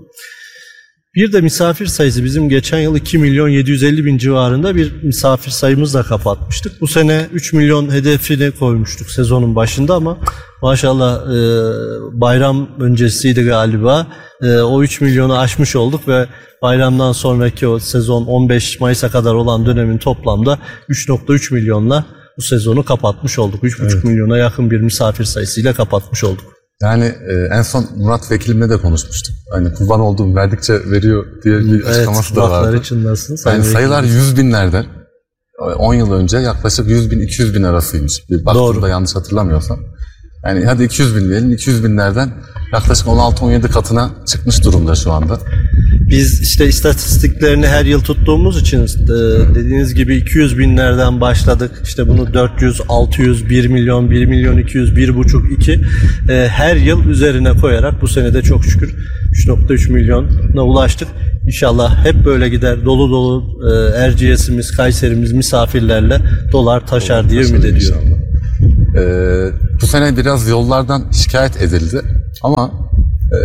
Bir de misafir sayısı bizim geçen yıl iki milyon yedi yüz elli bin civarında bir misafir sayımızla kapatmıştık. Bu sene üç milyon hedefini koymuştuk sezonun başında ama maşallah e, bayram öncesiydi galiba. E, o üç milyonu aşmış olduk ve bayramdan sonraki o sezon on beş Mayıs'a kadar olan dönemin toplamda üç nokta üç milyonla bu sezonu kapatmış olduk. üç buçuk evet. milyona yakın bir misafir sayısıyla kapatmış olduk. Yani e, en son Murat Vekilimle de konuşmuştuk. Hani kurban olduğum verdikçe veriyor diye bir evet, açıklaması da vardı. Yani sayılar yüz binlerden on yıl önce yaklaşık yüz bin iki yüz bin arasıymış. Bir baktığımda yanlış hatırlamıyorsam. Yani hadi iki yüz bin diyelim, iki yüz binlerden yaklaşık on altı on yedi katına çıkmış durumda şu anda. Biz işte istatistiklerini her yıl tuttuğumuz için e, dediğiniz gibi iki yüz binlerden başladık. İşte bunu dört yüz, altı yüz, bir milyon, bir milyon iki yüz, bir buçuk, iki e, her yıl üzerine koyarak bu sene de çok şükür üç nokta üç milyona ulaştık. İnşallah hep böyle gider, dolu dolu e, Erciyes'imiz, Kayserimiz misafirlerle dolar taşar diye ümit ediyorum. Ee, bu sene biraz yollardan şikayet edildi ama e,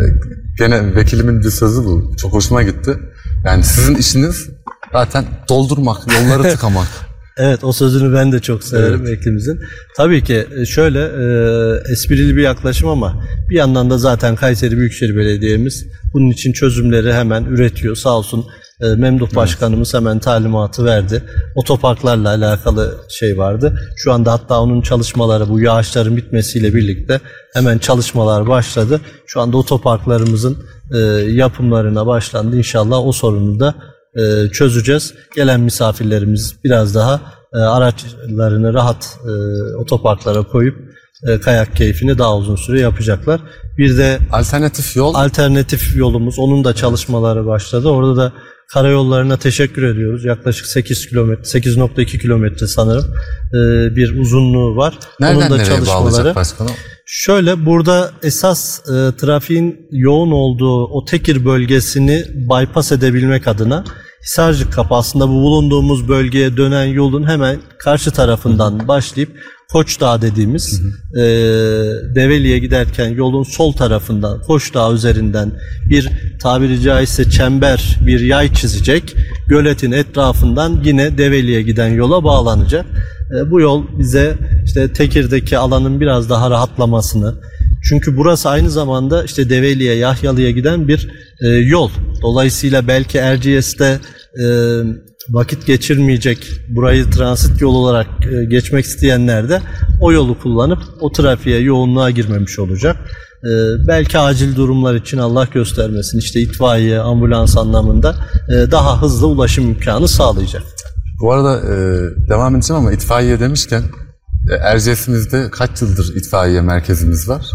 gene vekilimin bir sözü bu. Çok hoşuma gitti. Yani sizin işiniz zaten doldurmak, yolları tıkamak. Evet, o sözünü ben de çok severim evet. Vekilimizin. Tabii ki şöyle e, esprili bir yaklaşım ama bir yandan da zaten Kayseri Büyükşehir Belediye'miz bunun için çözümleri hemen üretiyor. Sağ olsun e, Memduh evet. Başkanımız hemen talimatı verdi. Otoparklarla alakalı şey vardı. Şu anda hatta onun çalışmaları bu yağışların bitmesiyle birlikte hemen çalışmalar başladı. Şu anda otoparklarımızın e, yapımlarına başlandı. İnşallah o sorunu da e, çözeceğiz. Gelen misafirlerimiz biraz daha e, araçlarını rahat e, otoparklara koyup e, kayak keyfini daha uzun süre yapacaklar. Bir de alternatif yol alternatif yolumuz, onun da çalışmaları başladı. Orada da karayollarına teşekkür ediyoruz. Yaklaşık sekiz kilometre, sekiz nokta iki kilometre sanırım e, bir uzunluğu var. Nereden onun da nereye çalışmaları bağlayacak başkanım? Şöyle, burada esas e, trafiğin yoğun olduğu o Tekir bölgesini bypass edebilmek adına Hisarcık Kapı, aslında bu bulunduğumuz bölgeye dönen yolun hemen karşı tarafından hı hı. başlayıp Koçdağ dediğimiz hı hı. E, Develi'ye giderken yolun sol tarafından Koçdağ üzerinden bir tabiri caizse çember bir yay çizecek. Göletin etrafından yine Develi'ye giden yola bağlanacak. E, bu yol bize işte Tekir'deki alanın biraz daha rahatlamasını, çünkü burası aynı zamanda işte Develi'ye, Yahyalı'ya giden bir e, yol. Dolayısıyla belki Erciyes'te e, vakit geçirmeyecek, burayı transit yol olarak e, geçmek isteyenler de o yolu kullanıp o trafiğe, yoğunluğa girmemiş olacak. E, belki acil durumlar için Allah göstermesin işte itfaiye, ambulans anlamında e, daha hızlı ulaşım imkanı sağlayacak. Bu arada e, devam edeceğim ama itfaiye demişken e, Erciyes'imizde kaç yıldır itfaiye merkezimiz var?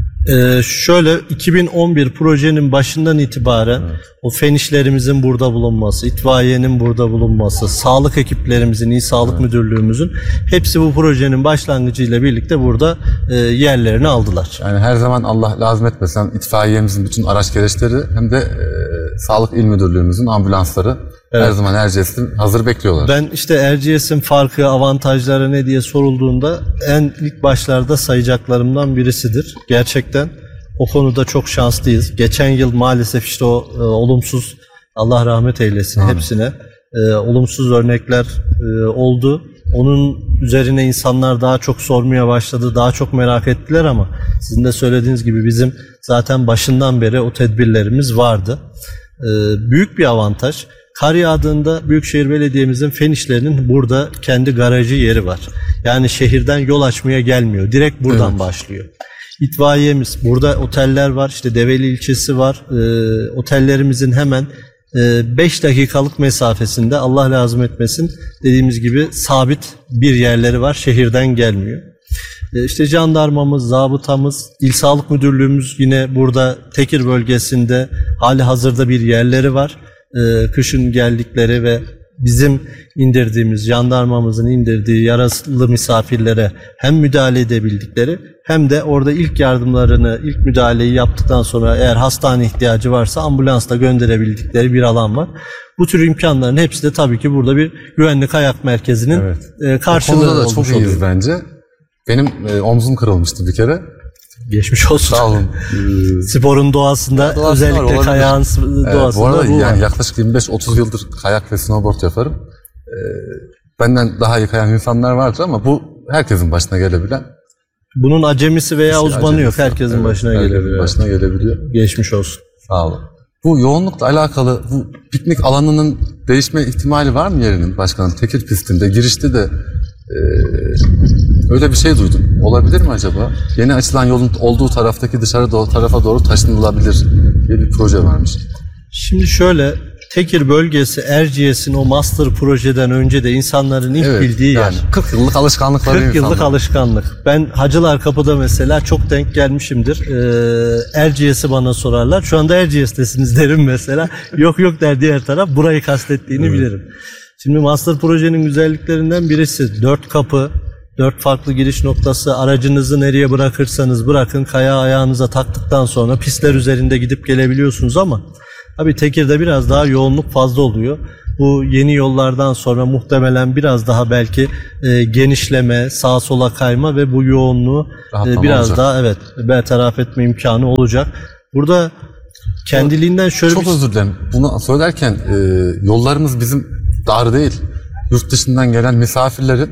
Ee, şöyle iki bin on bir projenin başından itibaren evet. o fen işlerimizin burada bulunması, itfaiyenin burada bulunması, sağlık ekiplerimizin, İl Sağlık evet. Müdürlüğümüzün hepsi bu projenin başlangıcıyla birlikte burada e, yerlerini aldılar. Yani her zaman Allah lazım etmesin itfaiyemizin bütün araç gereçleri hem de e, Sağlık İl Müdürlüğümüzün ambulansları evet. her zaman Erciyes'in hazır bekliyorlar. Ben işte Erciyes'in farkı, avantajları ne diye sorulduğunda en ilk başlarda sayacaklarımdan birisidir. Gerçekten o konuda çok şanslıyız. Geçen yıl maalesef işte o e, olumsuz, Allah rahmet eylesin Amin. hepsine, e, olumsuz örnekler e, oldu. Onun üzerine insanlar daha çok sormaya başladı, daha çok merak ettiler ama sizin de söylediğiniz gibi bizim zaten başından beri o tedbirlerimiz vardı. E, büyük bir avantaj. Kar yağdığında Büyükşehir Belediye'mizin fen işlerinin burada kendi garajı yeri var. Yani şehirden yol açmaya gelmiyor. Direkt buradan evet. başlıyor. İtfaiyemiz, burada oteller var. İşte Develi ilçesi var. Ee, otellerimizin hemen beş dakikalık mesafesinde, Allah lazım etmesin, dediğimiz gibi sabit bir yerleri var. Şehirden gelmiyor. Ee, işte jandarmamız, zabıtamız, İl Sağlık Müdürlüğümüz yine burada Tekir bölgesinde hali hazırda bir yerleri var. Ee, kışın geldikleri ve bizim indirdiğimiz, jandarmamızın indirdiği yaralı misafirlere hem müdahale edebildikleri hem de orada ilk yardımlarını, ilk müdahaleyi yaptıktan sonra eğer hastane ihtiyacı varsa ambulansla gönderebildikleri bir alan var. Bu tür imkanların hepsi de tabii ki burada bir güvenlik kayak merkezinin evet. e, karşılığı olmuş oluyor. O konuda da çok iyiyiz bence. Benim e, omzum kırılmıştı bir kere. Geçmiş olsun. Sağ olun. Sporun doğasında Doğası özellikle var, kayağın doğasında evet, bu arada bu yani yaklaşık yirmi beş otuz yıldır kayak ve snowboard yaparım. Ee, benden daha iyi kayan insanlar vardır ama bu herkesin başına gelebilen. Bunun acemisi veya işte uzmanı yok. Herkesin evet, başına herkesin gelebiliyor. Başına gelebiliyor. Geçmiş olsun. Sağ olun. Bu yoğunlukla alakalı bu piknik alanının değişme ihtimali var mı yerinin başkanım? Tekir pistinde girişte de e, öyle bir şey duydum. Olabilir mi acaba? Yeni açılan yolun olduğu taraftaki dışarı doğru, tarafa doğru taşınılabilir diye bir proje varmış. Şimdi şöyle, Tekir bölgesi Erciyes'in o master projeden önce de insanların ilk Evet, bildiği yani yer. kırk yıllık alışkanlıkları kırk yıllık insanlar. alışkanlık. Ben Hacılar Kapı'da mesela çok denk gelmişimdir. Ee, Erciyes'i bana sorarlar. Şu anda Erciyes'tesiniz derim mesela. Yok yok der diğer taraf. Burayı kastettiğini Evet. bilirim. Şimdi master projenin güzelliklerinden birisi dört kapı, dört farklı giriş noktası. Aracınızı nereye bırakırsanız bırakın, kaya ayağınıza taktıktan sonra pistler üzerinde gidip gelebiliyorsunuz ama tabii Tekir'de biraz daha yoğunluk fazla oluyor. Bu yeni yollardan sonra muhtemelen biraz daha belki e, genişleme, sağa sola kayma ve bu yoğunluğu e, biraz olacak. daha evet bertaraf etme imkanı olacak. Burada kendiliğinden şöyle Çok bir... özür dilerim. Bunu söylerken e, yollarımız bizim dar değil. Yurt dışından gelen misafirlerin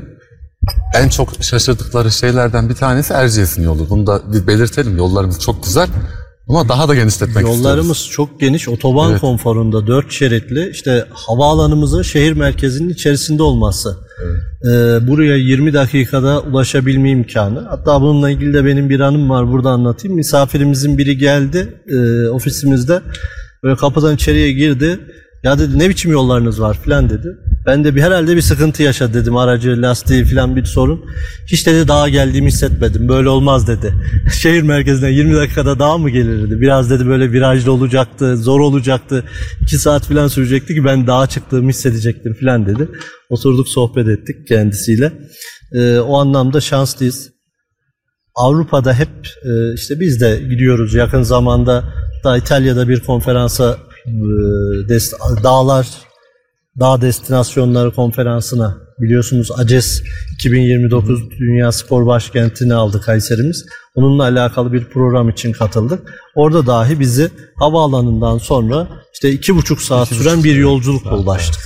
en çok şaşırdıkları şeylerden bir tanesi Erciyes'in yolu. Bunu da bir belirtelim. Yollarımız çok güzel ama daha da genişletmek Yollarımız istiyoruz. çok geniş, otoban Evet. konforunda, dört şeritli. İşte havaalanımızın şehir merkezinin içerisinde olması. Evet. Ee, buraya yirmi dakikada ulaşabilme imkanı. Hatta bununla ilgili de benim bir anım var, burada anlatayım. Misafirimizin biri geldi e, ofisimizde. Böyle kapıdan içeriye girdi. Ya dedi ne biçim yollarınız var filan dedi. Ben de bir herhalde bir sıkıntı yaşadı dedim. Aracı, lastiği filan bir sorun. Hiç dedi dağa geldiğimi hissetmedim. Böyle olmaz dedi. Şehir merkezinden yirmi dakikada dağ mı gelirdi? Biraz dedi böyle virajlı olacaktı, zor olacaktı. iki saat filan sürecekti ki ben dağa çıktığımı hissedecektim filan dedi. Oturduk sohbet ettik kendisiyle. Ee, o anlamda şanslıyız. Avrupa'da hep e, işte biz de gidiyoruz yakın zamanda da İtalya'da bir konferansa e, dest- dağlar Dağ Destinasyonları Konferansı'na biliyorsunuz A C E S iki bin yirmi dokuz Dünya Spor Başkenti'ni aldı Kayserimiz. Onunla alakalı bir program için katıldık. Orada dahi bizi havaalanından sonra işte iki buçuk saat İki süren buçuk bir saat. yolculukla Evet. ulaştık.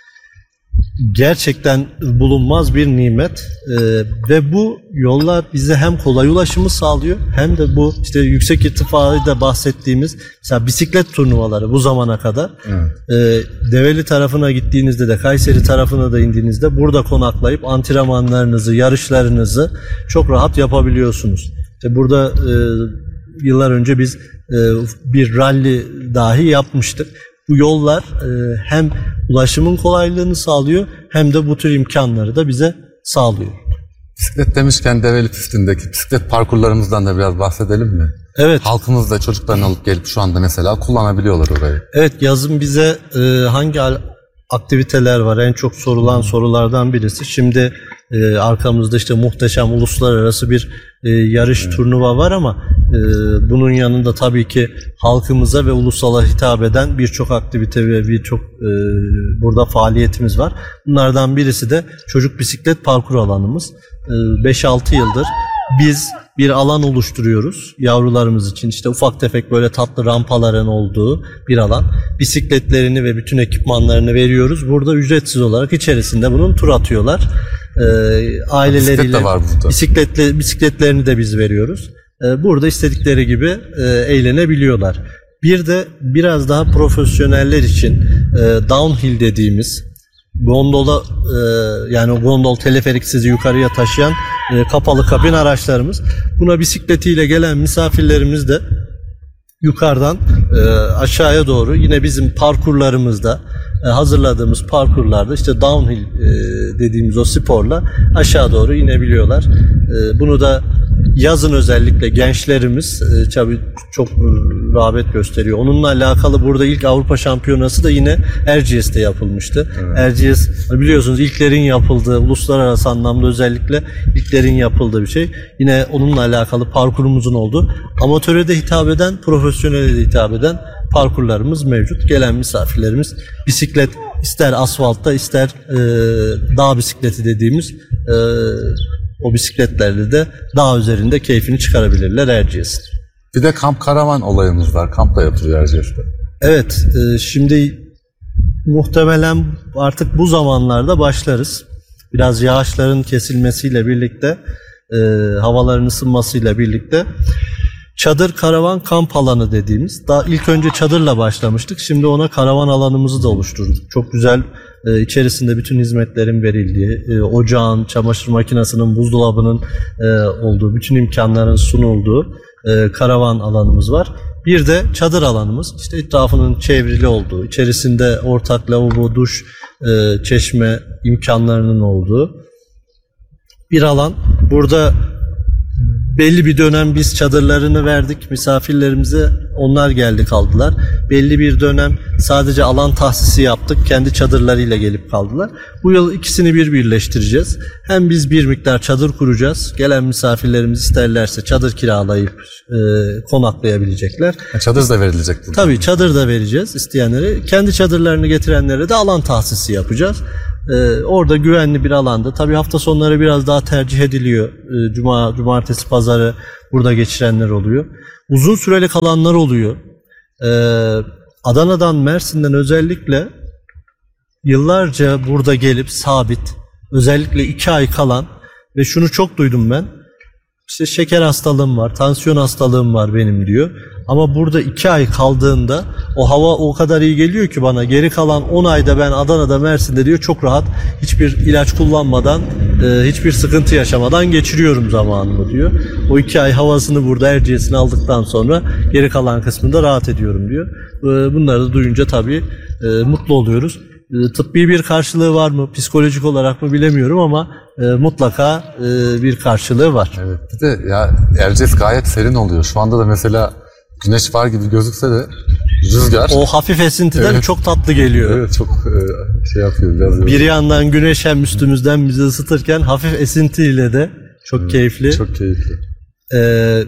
Gerçekten bulunmaz bir nimet ee, ve bu yollar bize hem kolay ulaşımı sağlıyor hem de bu işte yüksek irtifayı da bahsettiğimiz mesela bisiklet turnuvaları bu zamana kadar Evet. ee, Develi tarafına gittiğinizde de Kayseri tarafına da indiğinizde burada konaklayıp antrenmanlarınızı, yarışlarınızı çok rahat yapabiliyorsunuz. İşte burada e, yıllar önce biz e, bir rally dahi yapmıştık. Bu yollar e, hem ulaşımın kolaylığını sağlıyor hem de bu tür imkanları da bize sağlıyor. Bisiklet demişken Develi pistindeki bisiklet parkurlarımızdan da biraz bahsedelim mi? Evet. Halkımız da çocuklarını alıp gelip şu anda mesela kullanabiliyorlar orayı. Evet, yazın bize e, hangi al- aktiviteler var? En çok sorulan sorulardan birisi. Şimdi e, arkamızda işte muhteşem uluslararası bir e, yarış turnuva var ama e, bunun yanında tabii ki halkımıza ve ulusala hitap eden birçok aktivite ve birçok e, burada faaliyetimiz var. Bunlardan birisi de çocuk bisiklet parkur alanımız. E, beş altı yıldır biz bir alan oluşturuyoruz yavrularımız için. İşte ufak tefek böyle tatlı rampaların olduğu bir alan. Bisikletlerini ve bütün ekipmanlarını veriyoruz. Burada ücretsiz olarak içerisinde bunun tur atıyorlar. Ee, aileleriyle Bisiklet de var burada. bisikletle, bisikletlerini de biz veriyoruz. Ee, burada istedikleri gibi e, eğlenebiliyorlar. Bir de biraz daha profesyoneller için e, downhill dediğimiz gondola e, yani o gondol teleferik sizi yukarıya taşıyan e, kapalı kabin araçlarımız. Buna bisikletiyle gelen misafirlerimiz de yukarıdan e, aşağıya doğru yine bizim parkurlarımızda e, hazırladığımız parkurlarda işte downhill e, dediğimiz o sporla aşağı doğru inebiliyorlar. E, bunu da yazın özellikle gençlerimiz e, tabii çok rağbet gösteriyor. Onunla alakalı burada ilk Avrupa Şampiyonası da yine Erciyes'te yapılmıştı. Evet. Erciyes biliyorsunuz ilklerin yapıldığı, uluslararası anlamda özellikle ilklerin yapıldığı bir şey. Yine onunla alakalı parkurumuzun olduğu, amatöre de hitap eden, profesyonele de hitap eden parkurlarımız mevcut. Gelen misafirlerimiz bisiklet ister asfaltta ister e, dağ bisikleti dediğimiz e, o bisikletlerle de dağ üzerinde keyfini çıkarabilirler Erciyes'in. Bir de kamp karavan olayımız var. Kamp da yapılıyor Erciyes'te. Evet, e, şimdi muhtemelen artık bu zamanlarda başlarız. Biraz yağışların kesilmesiyle birlikte, e, havaların ısınmasıyla birlikte çadır karavan kamp alanı dediğimiz, daha ilk önce çadırla başlamıştık. Şimdi ona karavan alanımızı da oluşturduk. Çok güzel, e, içerisinde bütün hizmetlerin verildiği, e, ocağın, çamaşır makinesinin, buzdolabının e, olduğu, bütün imkanların sunulduğu e, karavan alanımız var. Bir de çadır alanımız. İşte etrafının çevrili olduğu, içerisinde ortak lavabo, duş, e, çeşme imkanlarının olduğu bir alan. Burada belli bir dönem biz çadırlarını verdik misafirlerimize. Onlar geldi kaldılar. Belli bir dönem sadece alan tahsisi yaptık. Kendi çadırlarıyla gelip kaldılar. Bu yıl ikisini bir birleştireceğiz. Hem biz bir miktar çadır kuracağız. Gelen misafirlerimiz isterlerse çadır kiralayıp e, konaklayabilecekler. Çadır da verilecek burada. Tabii çadır da vereceğiz isteyenlere. Kendi çadırlarını getirenlere de alan tahsisi yapacağız. Ee, orada güvenli bir alanda. Tabii hafta sonları biraz daha tercih ediliyor. Ee, Cuma, cumartesi, pazarı burada geçirenler oluyor. Uzun süreli kalanlar oluyor. Ee, Adana'dan, Mersin'den özellikle yıllarca burada gelip sabit, özellikle iki ay kalan ve şunu çok duydum ben. İşte şeker hastalığım var, tansiyon hastalığım var benim diyor. Ama burada iki ay kaldığında o hava o kadar iyi geliyor ki bana, geri kalan on ayda ben Adana'da, Mersin'de diyor çok rahat, hiçbir ilaç kullanmadan, e, hiçbir sıkıntı yaşamadan geçiriyorum zamanımı diyor. O iki ay havasını burada, Erciyes'ini aldıktan sonra geri kalan kısmında rahat ediyorum diyor. E, bunları da duyunca tabii e, mutlu oluyoruz. E, tıbbi bir karşılığı var mı, psikolojik olarak mı bilemiyorum ama e, mutlaka e, bir karşılığı var. Evet, bir de ya Erciyes gayet serin oluyor. Şu anda da mesela güneş var gibi gözükse de rüzgar. O hafif esintiden evet, çok tatlı geliyor. Evet, çok e, şey yapıyor biraz. Bir yandan güneş hem üstümüzden bizi ısıtırken hafif esintiyle de çok evet, keyifli. Çok keyifli. Ee,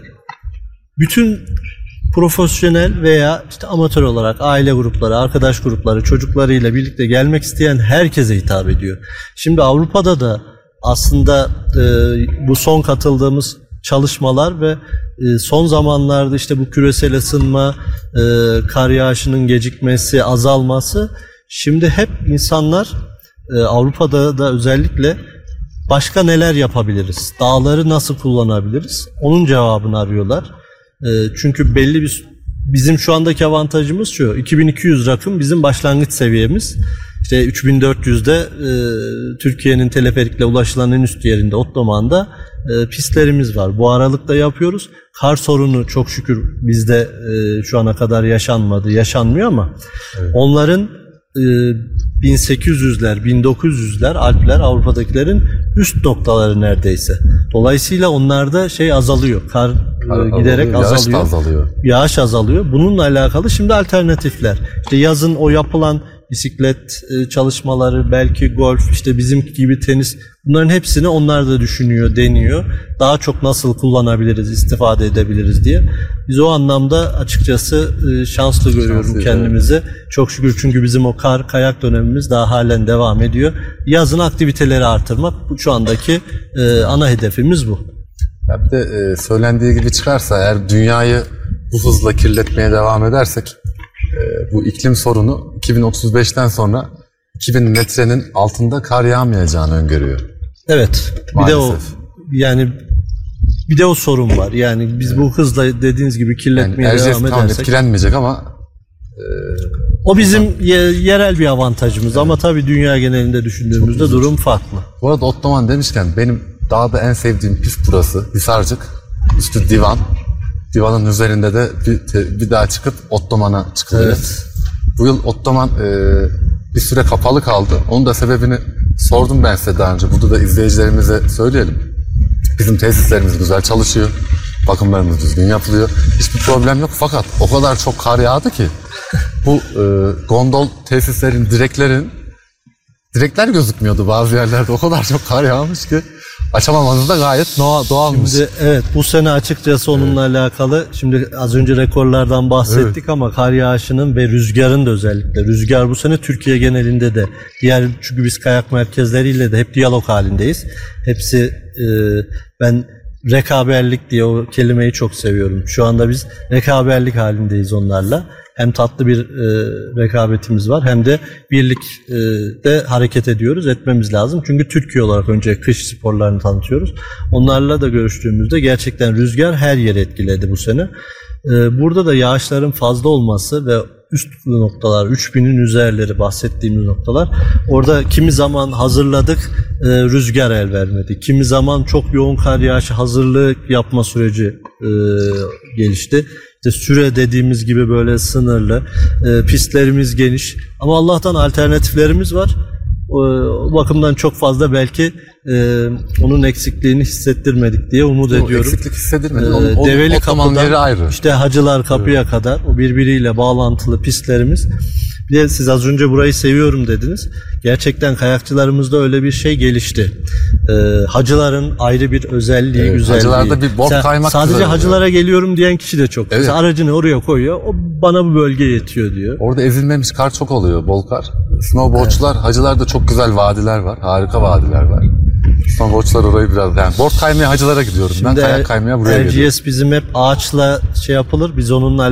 bütün profesyonel veya işte amatör olarak aile grupları, arkadaş grupları, çocuklarıyla birlikte gelmek isteyen herkese hitap ediyor. Şimdi Avrupa'da da aslında e, bu son katıldığımız çalışmalar ve e, son zamanlarda işte bu küresel ısınma, e, kar yağışının gecikmesi, azalması, şimdi hep insanlar e, Avrupa'da da özellikle başka neler yapabiliriz, dağları nasıl kullanabiliriz, onun cevabını arıyorlar. E, çünkü belli bir, bizim şu andaki avantajımız şu, iki bin iki yüz rakım bizim başlangıç seviyemiz. İşte üç bin dört yüzde e, Türkiye'nin teleferikle ulaşılan en üst yerinde, Ottoman'da e, pistlerimiz var. Bu aralıkta yapıyoruz. Kar sorunu çok şükür bizde e, şu ana kadar yaşanmadı, yaşanmıyor ama evet, onların e, bin sekiz yüzler, bin dokuz yüzler Alpler Avrupa'dakilerin üst noktaları neredeyse. Dolayısıyla onlarda şey azalıyor. Kar, kar e, giderek azalıyor. azalıyor. Yağış azalıyor. Yağış azalıyor. Bununla alakalı şimdi alternatifler. İşte yazın o yapılan bisiklet çalışmaları, belki golf, işte bizim gibi tenis, bunların hepsini onlar da düşünüyor, deniyor. Daha çok nasıl kullanabiliriz, istifade edebiliriz diye. Biz o anlamda açıkçası şanslı görüyorum Şanslı, kendimizi. Evet. Çok şükür, çünkü bizim o kar kayak dönemimiz daha halen devam ediyor. Yazın aktiviteleri artırmak şu andaki ana hedefimiz bu. Ya bir de söylendiği gibi çıkarsa, eğer dünyayı bu hızla kirletmeye devam edersek, bu iklim sorunu iki bin otuz beşten sonra iki bin metrenin altında kar yağmayacağını öngörüyor. Evet. Bir Maalesef. de o yani bir de o sorun var. Yani biz evet, bu hızla dediğiniz gibi kirletmeye yani devam edersek, tam etkilenmeyecek ama e, o bizim ye, yerel bir avantajımız, evet, ama tabii dünya genelinde düşündüğümüzde durum farklı. Bu arada Ottoman demişken, benim dağda en sevdiğim pist burası. Hisarcık. Üstü divan. Divanın üzerinde de bir, bir daha çıkıp Ottoman'a çıkılıyor. Evet. Bu yıl Ottoman e, bir süre kapalı kaldı. Onun da sebebini sordum ben size daha önce. Burada da izleyicilerimize söyleyelim. Bizim tesislerimiz güzel çalışıyor. Bakımlarımız düzgün yapılıyor. Hiçbir problem yok. Fakat o kadar çok kar yağdı ki bu e, gondol tesislerin direklerin direkler gözükmüyordu bazı yerlerde. O kadar çok kar yağmış ki açamamanız da gayet doğalmış. Şimdi evet, bu sene açıkçası onunla evet, alakalı, şimdi az önce rekorlardan bahsettik, evet, ama kar yağışının ve rüzgarın da özellikle. Rüzgar bu sene Türkiye genelinde de, diğer, çünkü biz kayak merkezleriyle de hep diyalog halindeyiz. Hepsi e, ben rekaberlik diye o kelimeyi çok seviyorum. Şu anda biz rekaberlik halindeyiz onlarla. Hem tatlı bir e, rekabetimiz var, hem de birlikte e, hareket ediyoruz, etmemiz lazım. Çünkü Türkiye olarak önce kış sporlarını tanıtıyoruz. Onlarla da görüştüğümüzde gerçekten rüzgar her yeri etkiledi bu sene. E, burada da yağışların fazla olması ve üst noktalar, üç binin üzerleri bahsettiğimiz noktalar. Orada kimi zaman hazırladık, e, rüzgar el vermedi. Kimi zaman çok yoğun kar yağışı hazırlık yapma süreci e, gelişti. İşte süre dediğimiz gibi böyle sınırlı. E, pistlerimiz geniş. Ama Allah'tan alternatiflerimiz var. O, o bakımdan çok fazla belki e, onun eksikliğini hissettirmedik diye umut O ediyorum. eksiklik hissedilmedi. Ee, Onun, onun Develi otomanın yeri Kapı'dan ayrı. işte Hacılar Kapı'ya kadar o birbiriyle bağlantılı pistlerimiz. Bir de siz az önce burayı seviyorum dediniz. Gerçekten kayakçılarımızda öyle bir şey gelişti. Ee, hacıların ayrı bir özelliği, Evet, güzelliği. hacılarda bir bord Sen kaymak sadece güzel oluyor. hacılara geliyorum diyen kişi de çok. Evet. Mesela aracını oraya koyuyor. O bana bu bölge yetiyor diyor. Orada ezilmemiş kar çok oluyor, bol kar. Snowboardçular, hacılarda çok güzel vadiler var. Harika vadiler var. Snowboardçular orayı biraz... Yani board kaymaya hacılara gidiyorum. ben kayak kaymaya buraya R G geliyorum. S bizim hep ağaçla şey yapılır. Biz onunla